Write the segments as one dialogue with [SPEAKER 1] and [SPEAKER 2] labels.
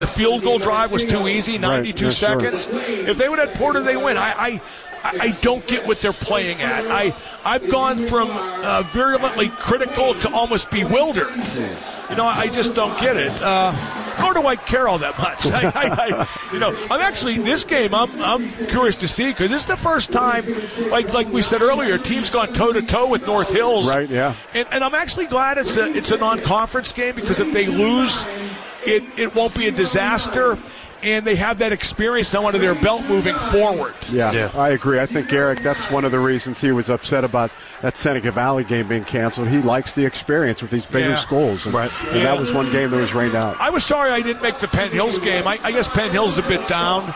[SPEAKER 1] The field goal drive was too easy, 92 seconds. Sure. If they would have had Porter, they win. I don't get what they're playing at. I've gone from virulently critical to almost bewildered. I just don't get it. Nor do I care all that much. I'm actually, this game, I'm curious to see, because this is the first time, like we said earlier, a team's gone toe-to-toe with North Hills.
[SPEAKER 2] Right, yeah.
[SPEAKER 1] And I'm actually glad it's a non-conference game, because if they lose, it won't be a disaster, and they have that experience now under their belt moving forward.
[SPEAKER 2] Yeah, I agree. I think, Eric, that's one of the reasons he was upset about that Seneca Valley game being canceled. He likes the experience with these bigger schools. And, that was one game that was rained out.
[SPEAKER 1] I was sorry I didn't make the Penn Hills game. I guess Penn Hills is a bit down.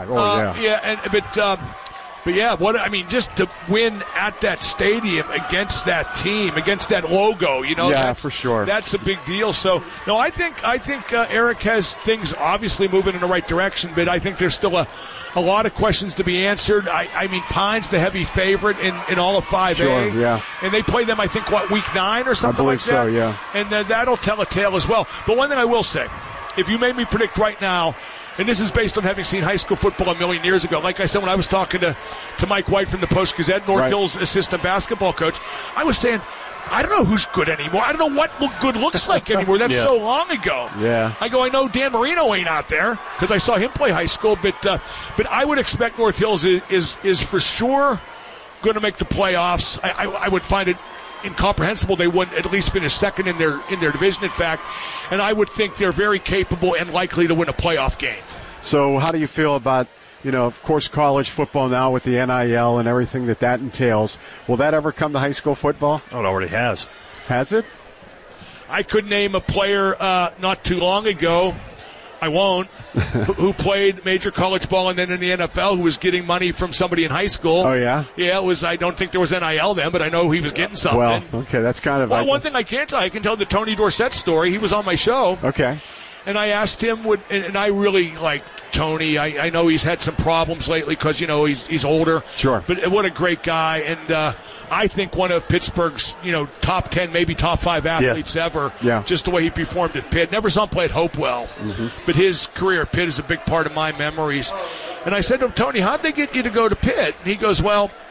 [SPEAKER 1] Just to win at that stadium against that team, against that logo,
[SPEAKER 2] for sure.
[SPEAKER 1] That's a big deal. So, no, I think Eric has things obviously moving in the right direction, but I think there's still a lot of questions to be answered. I mean, Pine's the heavy favorite in all of 5A.
[SPEAKER 2] Sure, yeah.
[SPEAKER 1] And they play them, I think, week 9 or something like that?
[SPEAKER 2] I believe so, yeah.
[SPEAKER 1] And that'll tell a tale as well. But one thing I will say, if you made me predict right now, and this is based on having seen high school football a million years ago. Like I said, when I was talking to Mike White from the Post-Gazette, North Hills assistant basketball coach, I was saying, I don't know who's good anymore. I don't know what good looks like anymore. That's so long ago.
[SPEAKER 2] Yeah.
[SPEAKER 1] I know Dan Marino ain't out there because I saw him play high school, but I would expect North Hills is for sure going to make the playoffs. I would find it incomprehensible they wouldn't at least finish second in their division, in fact, and I would think they're very capable and likely to win a playoff game.
[SPEAKER 2] So how do you feel about, of course, college football now with the NIL and everything that entails? Will that ever come to high school football?
[SPEAKER 3] Oh, it already has.
[SPEAKER 2] Has it?
[SPEAKER 1] I could name a player not too long ago, I won't, who played major college ball and then in the NFL, who was getting money from somebody in high school.
[SPEAKER 2] Oh, yeah?
[SPEAKER 1] Yeah, it was. I don't think there was NIL then, but I know he was getting something.
[SPEAKER 2] Well, okay, that's kind of...
[SPEAKER 1] one thing I can tell the Tony Dorsett story. He was on my show.
[SPEAKER 2] Okay.
[SPEAKER 1] And I asked him, and I really like Tony. I know he's had some problems lately because, he's older.
[SPEAKER 2] Sure.
[SPEAKER 1] But what a great guy. And I think one of Pittsburgh's, top 10, maybe top 5 athletes ever.
[SPEAKER 2] Yeah.
[SPEAKER 1] Just the way he performed at Pitt. Never saw him play at Hopewell. Mm-hmm. But his career at Pitt is a big part of my memories. And I said to him, Tony, how'd they get you to go to Pitt? And he goes,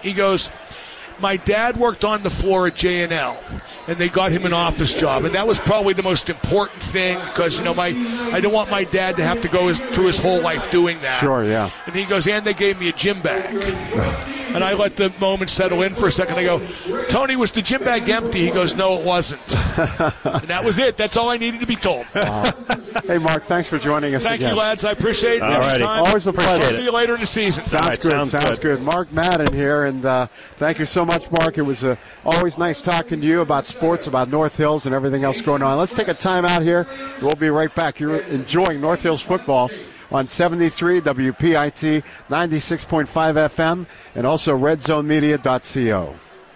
[SPEAKER 1] my dad worked on the floor at J&L, and they got him an office job, and that was probably the most important thing because, I don't want my dad to have to go through his whole life doing that.
[SPEAKER 2] Sure, yeah.
[SPEAKER 1] And he goes, and they gave me a gym bag. And I let the moment settle in for a second. I go, Tony, was the gym bag empty? He goes, no, it wasn't. And that was it. That's all I needed to be told.
[SPEAKER 2] Hey, Mark, thanks for joining us
[SPEAKER 1] Thank
[SPEAKER 2] again.
[SPEAKER 1] you, lads. I appreciate it.
[SPEAKER 2] Always a pleasure.
[SPEAKER 1] I'll see you later in the season.
[SPEAKER 2] Sounds good. Mark Madden here, and thank you so much, Mark. It was always nice talking to you about sports, about North Hills, and everything else going on. Let's take a time out here. We'll be right back. You're enjoying North Hills football on 73 WPIT, 96.5 FM, and also redzonemedia.co.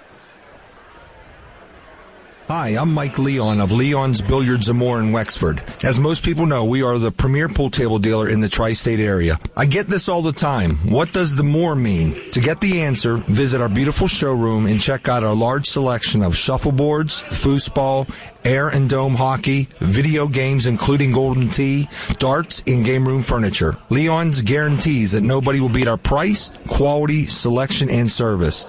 [SPEAKER 4] Hi, I'm Mike Leon of Leon's Billiards and More in Wexford. As most people know, we are the premier pool table dealer in the tri-state area. I get this all the time. What does the more mean? To get the answer, visit our beautiful showroom and check out our large selection of shuffleboards, foosball, air and dome hockey, video games including Golden Tee, darts, and game room furniture. Leon's guarantees that nobody will beat our price, quality, selection, and service.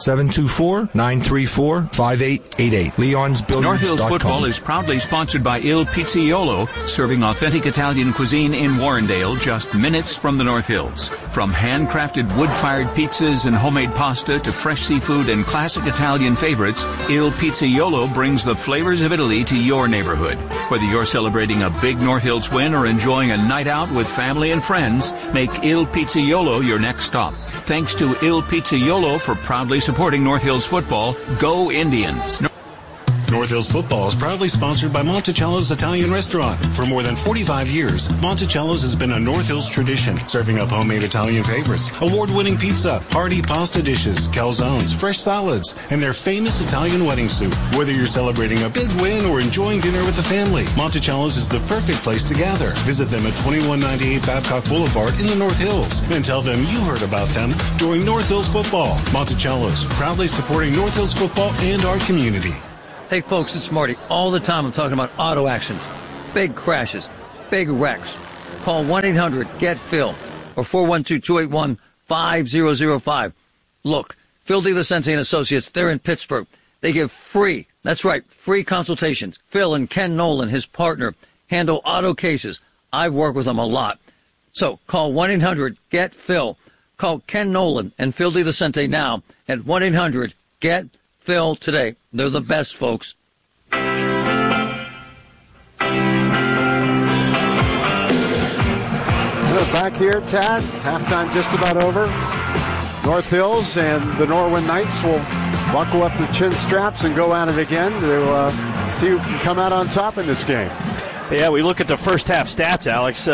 [SPEAKER 4] 724-934-5888. Leon's Billiards.
[SPEAKER 5] North Hills Football is proudly sponsored by Il Pizzaiolo, serving authentic Italian cuisine in Warrendale, just minutes from the North Hills. From handcrafted wood-fired pizzas and homemade pasta to fresh seafood and classic Italian favorites, Il Pizzaiolo brings the flavors of Italy to your neighborhood. Whether you're celebrating a big North Hills win or enjoying a night out with family and friends, make Il Pizzaiolo your next stop. Thanks to Il Pizzaiolo for proudly supporting North Hills football. Go Indians!
[SPEAKER 6] North Hills Football is proudly sponsored by Monticello's Italian Restaurant. For more than 45 years, Monticello's has been a North Hills tradition, serving up homemade Italian favorites, award-winning pizza, hearty pasta dishes, calzones, fresh salads, and their famous Italian wedding soup. Whether you're celebrating a big win or enjoying dinner with the family, Monticello's is the perfect place to gather. Visit them at 2198 Babcock Boulevard in the North Hills and tell them you heard about them during North Hills Football. Monticello's, proudly supporting North Hills football and our community.
[SPEAKER 7] Hey folks, it's Marty. All the time I'm talking about auto accidents, big crashes, big wrecks.
[SPEAKER 3] Call 1-800-GET-PHIL or 412-281-5005. Look, Phil DiVicente & Associates, they're in Pittsburgh. They give free, that's right, free consultations. Phil and Ken Nolan, his partner, handle auto cases. I've worked with them a lot. So call 1-800-GET-PHIL. Call Ken Nolan and Phil DiVicente now at 1-800-GET-PHIL today. They're the best, folks.
[SPEAKER 2] We're back here, Tad. Halftime just about over. North Hills and the Norwin Knights will buckle up the chin straps and go at it again to see who can come out on top in this game.
[SPEAKER 7] Yeah, we look at the first half stats, Alex.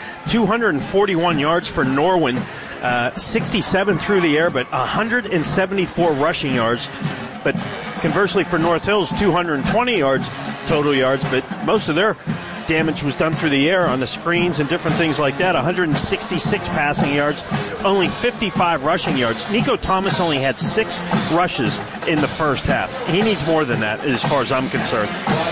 [SPEAKER 7] 241 yards for Norwin, 67 through the air, but 174 rushing yards. But conversely for North Hills, 220 yards total yards, but most of their damage was done through the air on the screens and different things like that. 166 passing yards, only 55 rushing yards. Nico Thomas only had 6 rushes in the first half. He needs more than that as far as I'm concerned.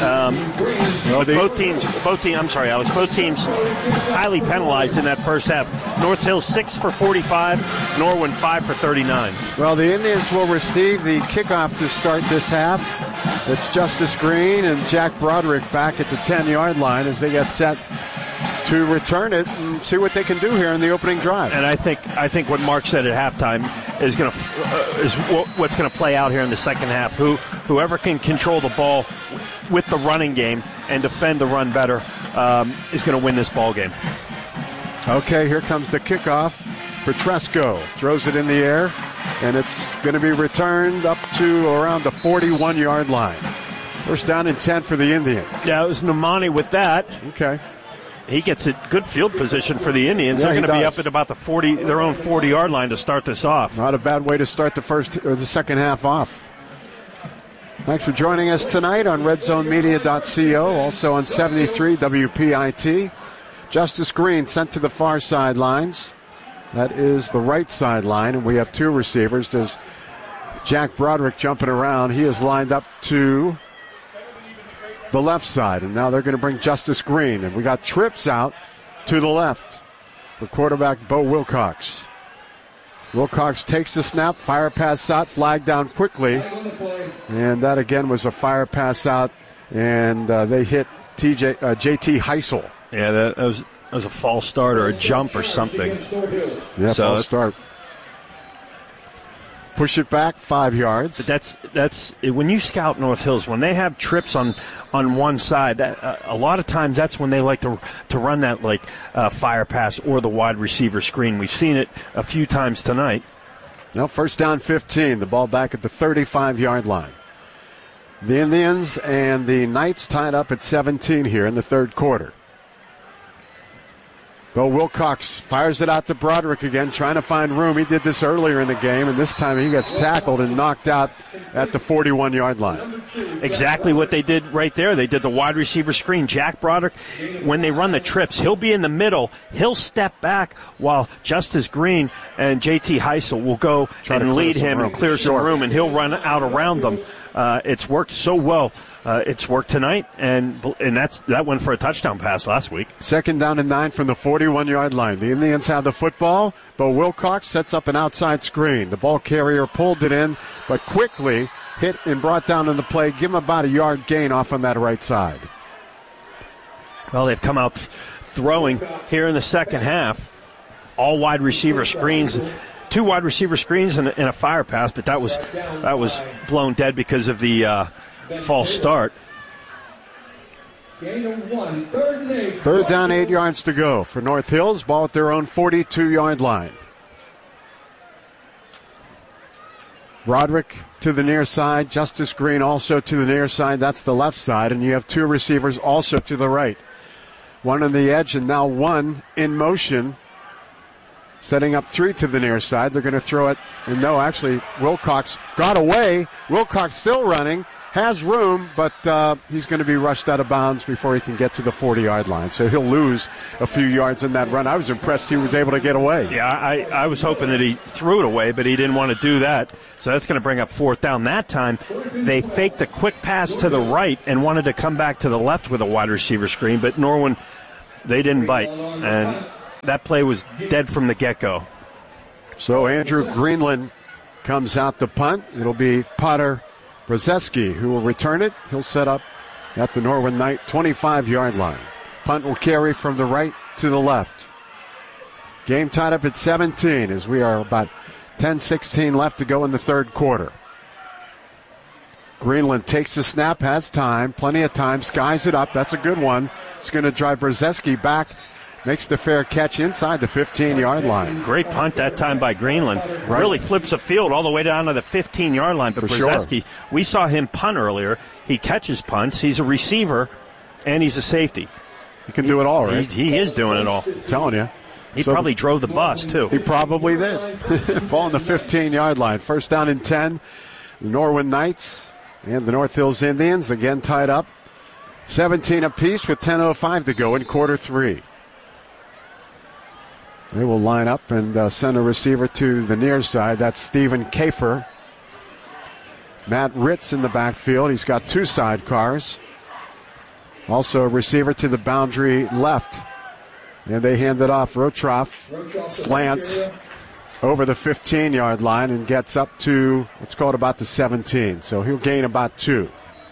[SPEAKER 7] Both teams, I'm sorry, Alex, both teams highly penalized in that first half. North Hills 6 for 45, Norwin 5 for 39.
[SPEAKER 2] Well, the Indians will receive the kickoff to start this half. It's Justice Green and Jack Broderick back at the 10-yard line as they get set to return it and see what they can do here in the opening drive.
[SPEAKER 7] And I think what Mark said at halftime is what's going to play out here in the second half. Whoever can control the ball with the running game and defend the run better is going to win this ball game.
[SPEAKER 2] Okay, here comes the kickoff. Petresco throws it in the air, and it's going to be returned up to around the 41-yard line. First down and 10 for the Indians.
[SPEAKER 7] Yeah, it was Nomani with that.
[SPEAKER 2] Okay.
[SPEAKER 7] He gets a good field position for the Indians. They're going to be up at about their own 40-yard line to start this off.
[SPEAKER 2] Not a bad way to start the second half off. Thanks for joining us tonight on redzonemedia.co, also on 73 WPIT. Justice Green sent to the far sidelines. That is the right sideline, and we have 2 receivers. There's Jack Broderick jumping around. He is lined up to the left side, and now they're going to bring Justice Green. And we got trips out to the left for quarterback Bo Wilcox. Wilcox takes the snap, fire pass out, flag down quickly. And that again was a fire pass out, and they hit JT Heisel.
[SPEAKER 7] Yeah, that was a false start or a jump or something.
[SPEAKER 2] Yeah, so false start. Push it back 5 yards.
[SPEAKER 7] But that's when you scout North Hills, when they have trips on one side, a lot of times that's when they like to run that fire pass or the wide receiver screen. We've seen it a few times tonight.
[SPEAKER 2] Now first down 15, the ball back at the 35-yard line. The Indians and the Knights tied up at 17 here in the third quarter. Bo Wilcox fires it out to Broderick again, trying to find room. He did this earlier in the game, and this time he gets tackled and knocked out at the 41-yard line.
[SPEAKER 7] Exactly what they did right there. They did the wide receiver screen. Jack Broderick, when they run the trips, he'll be in the middle. He'll step back while Justice Green and JT Heisel will go and lead him and clear some room, and he'll run out around them. It's worked so well. It's worked tonight, and that went for a touchdown pass last week.
[SPEAKER 2] Second down and 9 from the 41-yard line. The Indians have the football. Bo Wilcox sets up an outside screen. The ball carrier pulled it in, but quickly hit and brought down in the play. Give him about a yard gain off on that right side.
[SPEAKER 7] Well, they've come out throwing here in the second half. All wide receiver screens. 2 wide receiver screens and a fire pass, but that was blown dead because of the false start.
[SPEAKER 2] Third down, 8 yards to go for North Hills. Ball at their own 42-yard line. Broderick to the near side. Justice Green also to the near side. That's the left side. And you have 2 receivers also to the right. One on the edge and now one in motion. Setting up 3 to the near side. They're going to throw it. And no, actually, Wilcox got away. Wilcox still running. Has room, but he's going to be rushed out of bounds before he can get to the 40-yard line. So he'll lose a few yards in that run. I was impressed he was able to get away.
[SPEAKER 7] Yeah, I was hoping that he threw it away, but he didn't want to do that. So that's going to bring up fourth down. That time, they faked a quick pass to the right and wanted to come back to the left with a wide receiver screen, but Norwin they didn't bite. And that play was dead from the get-go.
[SPEAKER 2] So Andrew Greenland comes out to punt. It'll be Potter Brzezinski who will return it. He'll set up at the Norwin Knight 25-yard line. Punt will carry from the right to the left. Game tied up at 17 as we are about 10-16 left to go in the third quarter. Greenland takes the snap, has time, plenty of time, skies it up. That's a good one. It's going to drive Brzezinski back. Makes the fair catch inside the 15-yard line.
[SPEAKER 7] Great punt that time by Greenland. Right. Really flips the field all the way down to the 15-yard line. But Brzezinski, we saw him punt earlier. He catches punts. He's a receiver, and he's a safety.
[SPEAKER 2] He can do it all, right?
[SPEAKER 7] He is doing it all.
[SPEAKER 2] I'm telling you.
[SPEAKER 7] He probably drove the bus, too.
[SPEAKER 2] He probably did. Ball on the 15-yard line. First down and 10. The Norwin Knights and the North Hills Indians again tied up. 17 apiece with 10:05 to go in quarter three. They will line up and send a receiver to the near side. That's Stephen Kafer. Matt Ritz in the backfield. He's got two sidecars. Also a receiver to the boundary left. And they hand it off. Rotroff slants over the 15-yard line and gets up to, let's call it about the 17. So he'll gain about 2.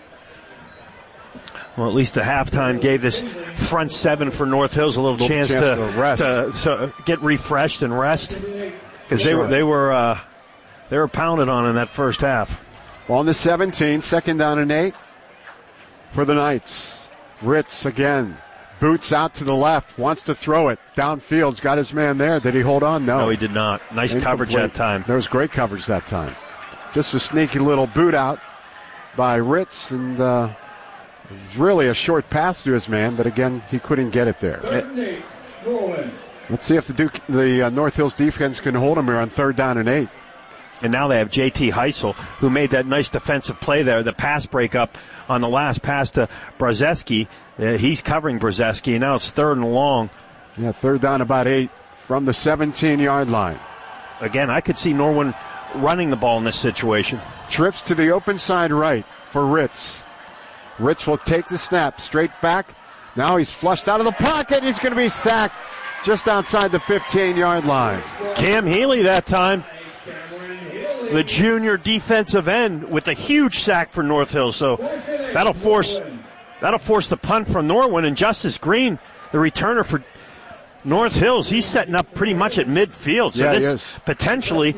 [SPEAKER 7] Well, at least the halftime gave this front seven for North Hills a little chance to
[SPEAKER 2] rest,
[SPEAKER 7] to get refreshed and rest, because they were pounded on in that first half.
[SPEAKER 2] On the 17, second down and 8 for the Knights. Ritz again, boots out to the left, wants to throw it downfield's got his man there. Did he hold on? No,
[SPEAKER 7] he did not. Nice coverage that time.
[SPEAKER 2] There was great coverage that time. Just a sneaky little boot out by Ritz, and really a short pass to his man, but again, he couldn't get it there. Let's see if the North Hills defense can hold him here on third down and 8.
[SPEAKER 7] And now they have J.T. Heisel, who made that nice defensive play there, the pass breakup on the last pass to Brzezinski. He's covering Brzezinski, and now it's third and long.
[SPEAKER 2] Yeah, third down about 8 from the 17-yard line.
[SPEAKER 7] Again, I could see Norwin running the ball in this situation.
[SPEAKER 2] Trips to the open side right for Ritz. Ritz will take the snap straight back. Now he's flushed out of the pocket. He's going to be sacked just outside the 15-yard line.
[SPEAKER 7] Cam Healy that time, the junior defensive end, with a huge sack for North Hills. So that'll force the punt from Norwin. And Justice Green, the returner for North Hills, he's setting up pretty much at midfield. So this potentially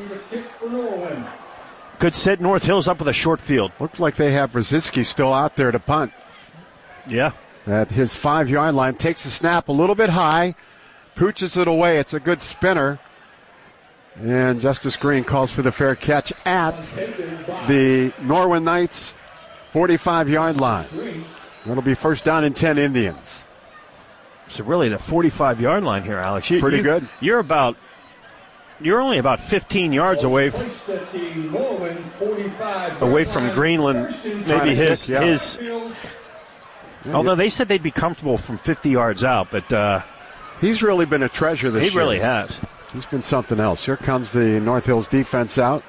[SPEAKER 7] could set North Hills up with a short field.
[SPEAKER 2] Looks like they have Brzezinski still out there to punt.
[SPEAKER 7] Yeah.
[SPEAKER 2] At his 5-yard line, takes the snap a little bit high, pooches it away. It's a good spinner. And Justice Green calls for the fair catch at the Norwin Knights 45-yard line. That'll be first down and 10 Indians.
[SPEAKER 7] So really the 45-yard line here, Alex.
[SPEAKER 2] Pretty good.
[SPEAKER 7] You're only about 15 yards away from Greenland. Maybe his. Although they said they'd be comfortable from 50 yards out, but
[SPEAKER 2] he's really been a treasure this year.
[SPEAKER 7] He really has.
[SPEAKER 2] He's been something else. Here comes the North Hills defense out.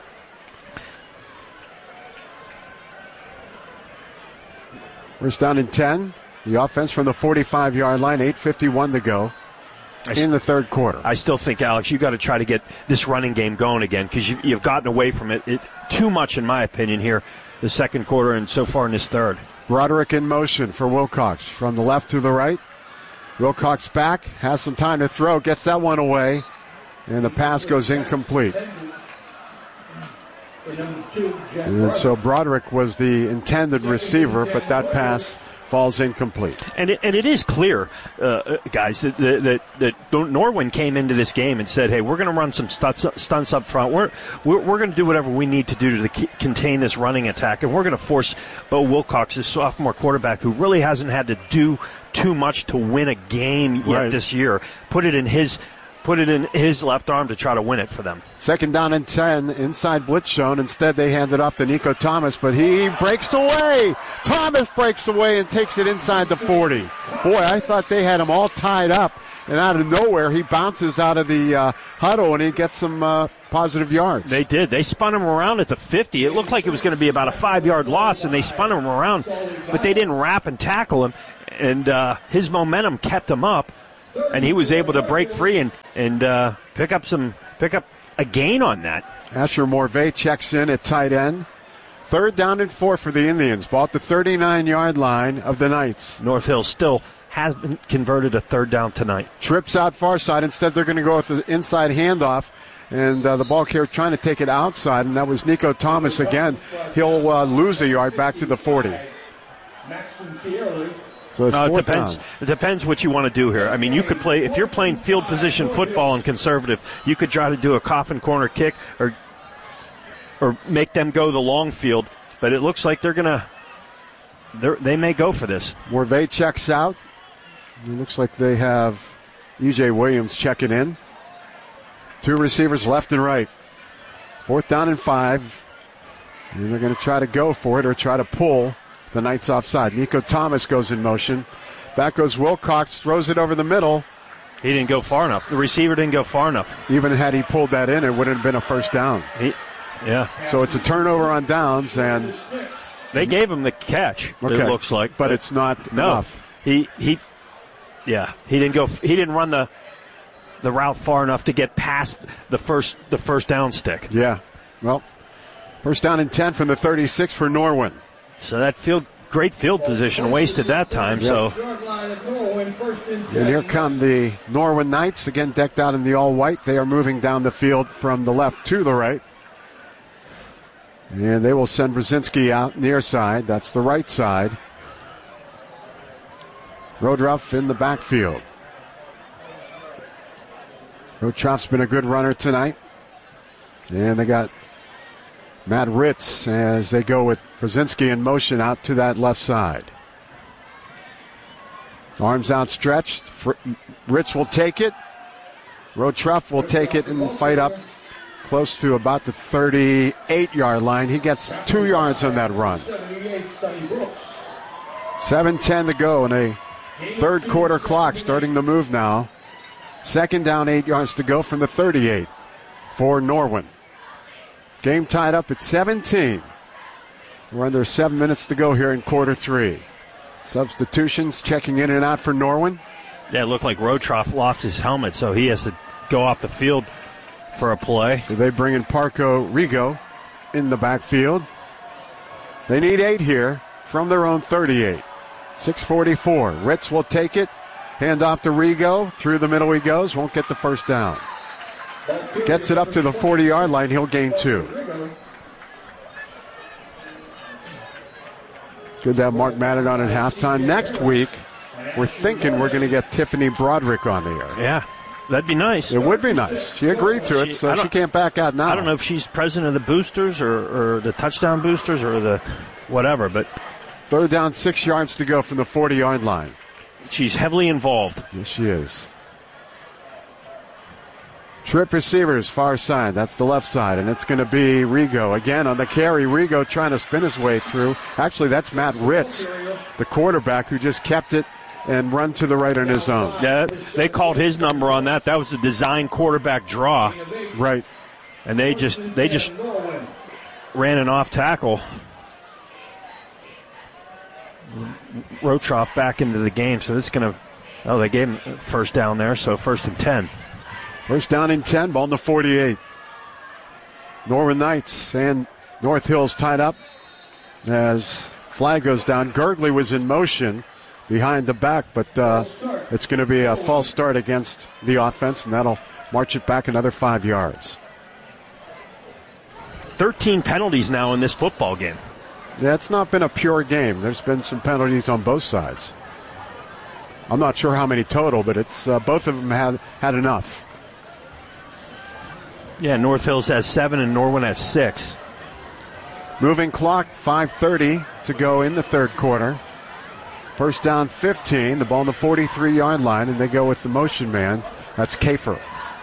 [SPEAKER 2] First down and 10. The offense from the 45-yard line, 8:51 to go in the third quarter.
[SPEAKER 7] I still think, Alex, you've got to try to get this running game going again, because you've gotten away from it too much, in my opinion, here the second quarter and so far in this third.
[SPEAKER 2] Broderick in motion for Wilcox from the left to the right. Wilcox back, has some time to throw, gets that one away, and the pass goes incomplete. And so Broderick was the intended receiver, but that pass falls incomplete.
[SPEAKER 7] And it is clear, guys, that Norwin came into this game and said, hey, we're going to run some stunts up front. We're going to do whatever we need to do to contain this running attack, and we're going to force Bo Wilcox, this sophomore quarterback who really hasn't had to do too much to win a game yet this year, put it in his left arm to try to win it for them.
[SPEAKER 2] Second down and 10, inside blitz shown. Instead, they hand it off to Nico Thomas, but he breaks away. Thomas breaks away and takes it inside the 40. Boy, I thought they had him all tied up, and out of nowhere, he bounces out of the huddle, and he gets some positive yards.
[SPEAKER 7] They did. They spun him around at the 50. It looked like it was going to be about a 5-yard loss, and they spun him around, but they didn't wrap and tackle him, and his momentum kept him up. and he was able to break free and pick up a gain on that.
[SPEAKER 2] Asher Morvay checks in at tight end. 3rd down and 4 for the Indians. Ball at the 39-yard line of the Knights.
[SPEAKER 7] North Hills still hasn't converted a 3rd down tonight.
[SPEAKER 2] Trips out far side. Instead, they're going to go with the inside handoff. And the ball carrier trying to take it outside, and that was Nico Thomas again. He'll lose a yard back to the 40. So it's
[SPEAKER 7] it depends.
[SPEAKER 2] down.
[SPEAKER 7] It depends what you want to do here. I mean, you could play, if you're playing field position football and conservative, you could try to do a coffin corner kick or make them go the long field. But it looks like they may go for this.
[SPEAKER 2] Morvay checks out. It looks like they have E.J. Williams checking in. 2 receivers left and right. 4th down and 5. And they're going to try to go for it or try to pull the Knights offside. Nico Thomas goes in motion. Back goes Wilcox, throws it over the middle.
[SPEAKER 7] He didn't go far enough. The receiver didn't go far enough.
[SPEAKER 2] Even had he pulled that in, it wouldn't have been a first down.
[SPEAKER 7] Yeah.
[SPEAKER 2] So it's a turnover on downs, and
[SPEAKER 7] they gave him the catch. Okay. It looks like,
[SPEAKER 2] but it's not enough.
[SPEAKER 7] He didn't run the route far enough to get past the first down stick.
[SPEAKER 2] Yeah. Well, first down and 10 from the 36 for Norwin.
[SPEAKER 7] So that great field position wasted that time. Yep. So,
[SPEAKER 2] and here come the Norwin Knights, again decked out in the all-white. They are moving down the field from the left to the right. And they will send Brzezinski out near side. That's the right side. Rodruff in the backfield. Rodruff's been a good runner tonight. And they got Matt Ritz as they go with Brzezinski in motion out to that left side. Arms outstretched. Ritz will take it. Rodruff will take it and fight up close to about the 38-yard line. He gets 2 yards on that run. 7:10 to go and a third quarter clock starting to move now. 2nd down, 8 yards to go from the 38 for Norwin. Game tied up at 17. We're under 7 minutes to go here in quarter 3. Substitutions checking in and out for Norwin.
[SPEAKER 7] Yeah, it looked like Rodruff lost his helmet, so he has to go off the field for a play.
[SPEAKER 2] So they bring in Parco Rigo in the backfield. They need 8 here from their own 38. 6:44. Ritz will take it. Hand off to Rigo. Through the middle he goes. Won't get the first down. Gets it up to the 40-yard line. He'll gain 2. Good to have Mark Madden on at halftime. Next week, we're thinking we're going to get Tiffany Broderick on the air.
[SPEAKER 7] Yeah, that'd be nice.
[SPEAKER 2] It would be nice. She agreed to it, so she can't back out now.
[SPEAKER 7] I don't know if she's president of the boosters or the touchdown boosters or the whatever, but
[SPEAKER 2] 3rd down, 6 yards to go from the 40-yard line.
[SPEAKER 7] She's heavily involved.
[SPEAKER 2] Yes, she is. Trip receivers, far side. That's the left side, and it's going to be Rigo. Again on the carry, Rigo trying to spin his way through. Actually, that's Matt Ritz, the quarterback, who just kept it and run to the right on his own.
[SPEAKER 7] Yeah, they called his number on that. That was a design quarterback draw.
[SPEAKER 2] Right.
[SPEAKER 7] And they just ran an off tackle. Rodruff back into the game, so it's going to... they gave him first down there, so 1st and 10.
[SPEAKER 2] First down and 10, ball in the 48. Norwin Knights and North Hills tied up as flag goes down. Gergley was in motion behind the back, but it's going to be a false start against the offense, and that'll march it back another 5 yards.
[SPEAKER 7] 13 penalties now in this football game.
[SPEAKER 2] Yeah, it's not been a pure game. There's been some penalties on both sides. I'm not sure how many total, but it's both of them have had enough.
[SPEAKER 7] Yeah, North Hills has 7 and Norwin has 6.
[SPEAKER 2] Moving clock, 5:30 to go in the third quarter. First down, 15. The ball on the 43-yard line, and they go with the motion man. That's Kafer.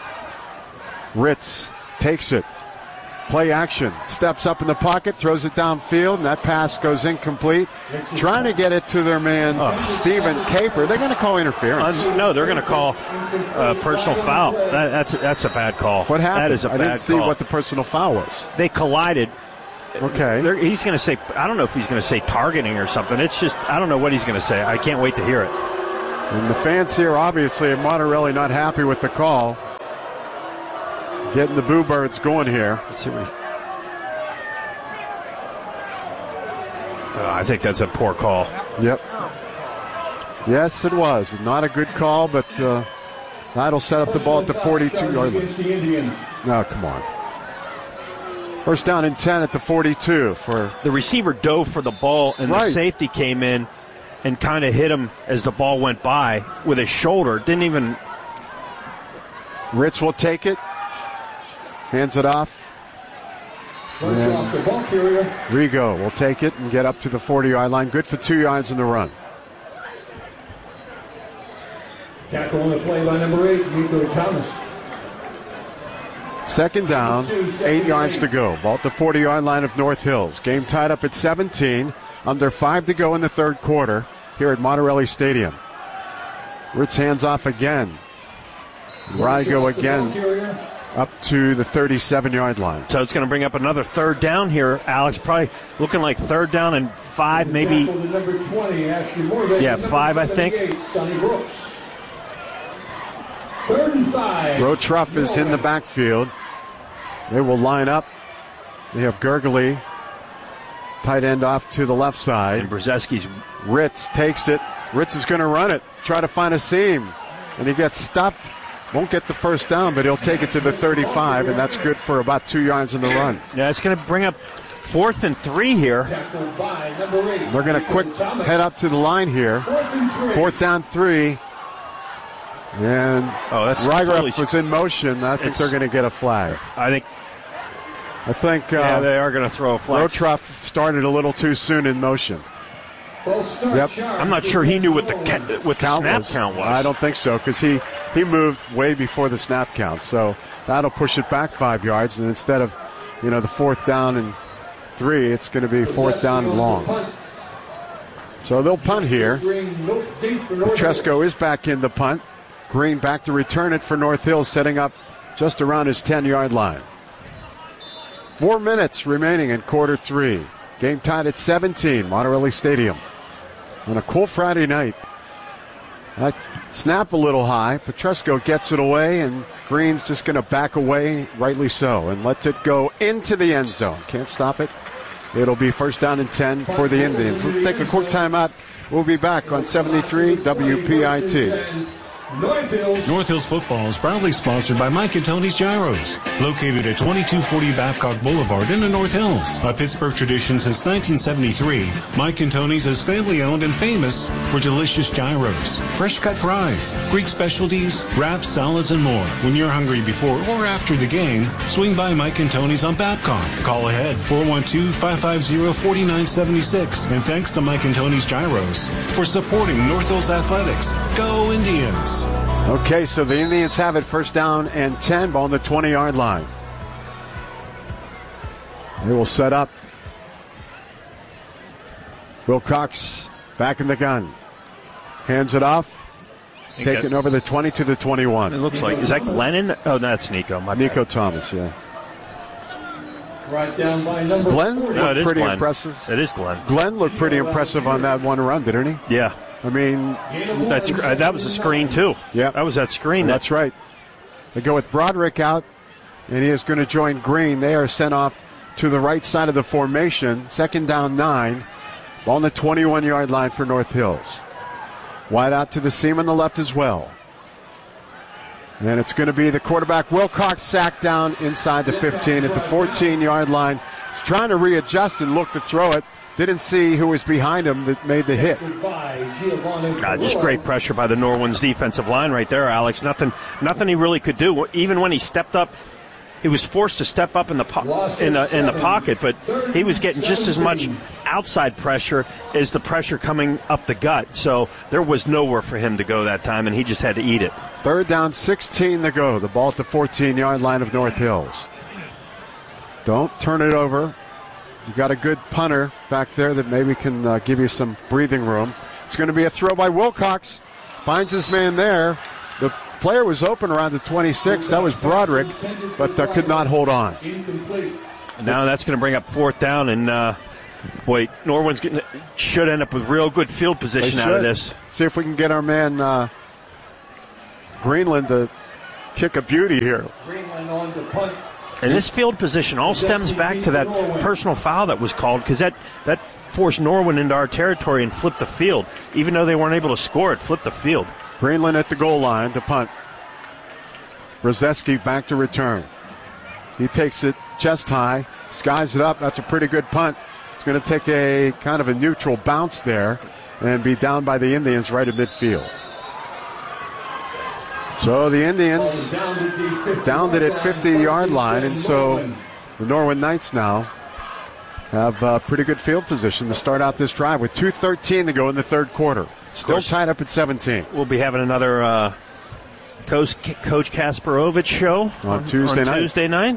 [SPEAKER 2] Ritz takes it. Play action. Steps up in the pocket, throws it downfield, and that pass goes incomplete. Trying to get it to their man, Stephen Kafer. They're going to call interference.
[SPEAKER 7] No, they're going to call personal foul. That's a bad call.
[SPEAKER 2] What happened?
[SPEAKER 7] That is a bad call.
[SPEAKER 2] I didn't see what the personal foul was.
[SPEAKER 7] They collided.
[SPEAKER 2] Okay.
[SPEAKER 7] He's going to say, I don't know if he's going to say targeting or something. It's just, I don't know what he's going to say. I can't wait to hear it.
[SPEAKER 2] And the fans here, obviously, at Monterelli not happy with the call. Getting the Boo Birds going here.
[SPEAKER 7] Let's see what I think that's a poor call.
[SPEAKER 2] Yep. Yes, it was. Not a good call, but that'll set up the ball at the 42-yard line. No, come on. First down and 10 at the 42 for...
[SPEAKER 7] The receiver dove for the ball, and the safety came in and kind of hit him as the ball went by with his shoulder. Didn't even...
[SPEAKER 2] Ritz will take it. Hands it off. And Rigo will take it and get up to the 40-yard line. Good for 2 yards in the run.
[SPEAKER 8] Tackle on the play by number 8, Nico Thomas.
[SPEAKER 2] Second down, 8 yards to go. Ball at the 40-yard line of North Hills. Game tied up at 17. Under 5 to go in the third quarter here at Monterelli Stadium. Ritz hands off again. Rigo again up to the 37-yard line.
[SPEAKER 7] So it's going to bring up another third down here, Alex. Probably looking like third down and 5, maybe. Yeah, 5, I think.
[SPEAKER 8] Third and 5.
[SPEAKER 2] Rotroff is in the backfield. They will line up. They have Gurgley, tight end off to the left side.
[SPEAKER 7] And Brzezinski's.
[SPEAKER 2] Ritz takes it. Ritz is going to run it, try to find a seam. And he gets stuffed. Won't get the first down, but he'll take it to the 35, and that's good for about 2 yards in the run.
[SPEAKER 7] Yeah, it's going to bring up 4th and 3 here.
[SPEAKER 2] They're going to quick head up to the line here. 4th down 3. And
[SPEAKER 7] that's
[SPEAKER 2] Rygroff was in motion. I think they're going to get a flag.
[SPEAKER 7] I think they are going to throw a flag.
[SPEAKER 2] Rotroff started a little too soon in motion. Yep.
[SPEAKER 7] I'm not sure he knew what the snap count was.
[SPEAKER 2] I don't think so, because he moved way before the snap count. So that'll push it back 5 yards, and instead of the 4th down and 3, it's going to be 4th down and long. So they'll punt here. Petresco is back in the punt. Green back to return it for North Hills, setting up just around his 10-yard line. 4 minutes remaining in quarter 3. Game tied at 17, Monterelli Stadium. On a cool Friday night. That snap a little high. Petresco gets it away, and Green's just going to back away, rightly so, and lets it go into the end zone. Can't stop it. It'll be first down and 10 for the Indians. Let's take a quick timeout. We'll be back on 73 WPIT.
[SPEAKER 6] North Hills football is proudly sponsored by Mike and Tony's Gyros, located at 2240 Babcock Boulevard in the North Hills. A Pittsburgh tradition since 1973, Mike and Tony's is family-owned and famous for delicious gyros, fresh-cut fries, Greek specialties, wraps, salads, and more. When you're hungry before or after the game, swing by Mike and Tony's on Babcock. Call ahead 412-550-4976. And thanks to Mike and Tony's Gyros for supporting North Hills Athletics. Go Indians!
[SPEAKER 2] Okay, so the Indians have it first down and 10, ball on the 20-yard line. They will set up. Wilcox back in the gun. Hands it off. Taking over the 20 to the 21.
[SPEAKER 7] It looks like, is that Glennon? Oh, that's Nico.
[SPEAKER 2] Nico Thomas, yeah.
[SPEAKER 8] Right down by number
[SPEAKER 2] Glenn looked pretty impressive.
[SPEAKER 7] It is Glenn.
[SPEAKER 2] Glenn looked pretty impressive on that one run, didn't he?
[SPEAKER 7] Yeah.
[SPEAKER 2] I mean,
[SPEAKER 7] that was a screen, too.
[SPEAKER 2] Yeah.
[SPEAKER 7] That was that screen.
[SPEAKER 2] That's right. They go with Broderick out, and he is going to join Green. They are sent off to the right side of the formation. Second down 9. Ball on the 21-yard line for North Hills. Wide out to the seam on the left as well. And it's going to be the quarterback, Wilcox, sacked down inside the 15 at the 14-yard line. He's trying to readjust and look to throw it. Didn't see who was behind him that made the hit.
[SPEAKER 7] Just great pressure by the Norwin's defensive line right there, Alex. Nothing he really could do. Even when he stepped up, he was forced to step up in the pocket, but he was getting just as much outside pressure as the pressure coming up the gut. So there was nowhere for him to go that time, and he just had to eat it.
[SPEAKER 2] Third down, 16 to go. The ball at the 14-yard line of North Hills. Don't turn it over. You got a good punter back there that maybe can give you some breathing room. It's going to be a throw by Wilcox. Finds his man there. The player was open around the 26. That was Broderick, but could not hold on.
[SPEAKER 7] Now that's going to bring up 4th down, and Boy, Norwin's should end up with real good field position out of this.
[SPEAKER 2] See if we can get our man Greenland to kick a beauty here.
[SPEAKER 8] Greenland on the punt.
[SPEAKER 7] And this field position all stems back to that personal foul that was called, because that forced Norwin into our territory and flipped the field. Even though they weren't able to score, it flipped the field.
[SPEAKER 2] Greenland at the goal line to punt. Brzezinski back to return. He takes it chest high, skies it up. That's a pretty good punt. It's going to take a kind of a neutral bounce there and be down by the Indians right at midfield. So the Indians downed it at 50-yard line, and so the Norwin Knights now have pretty good field position to start out this drive with 2:13 to go in the third quarter. Still tied up at 17.
[SPEAKER 7] We'll be having another Coach Kasparovich show
[SPEAKER 2] on Tuesday night.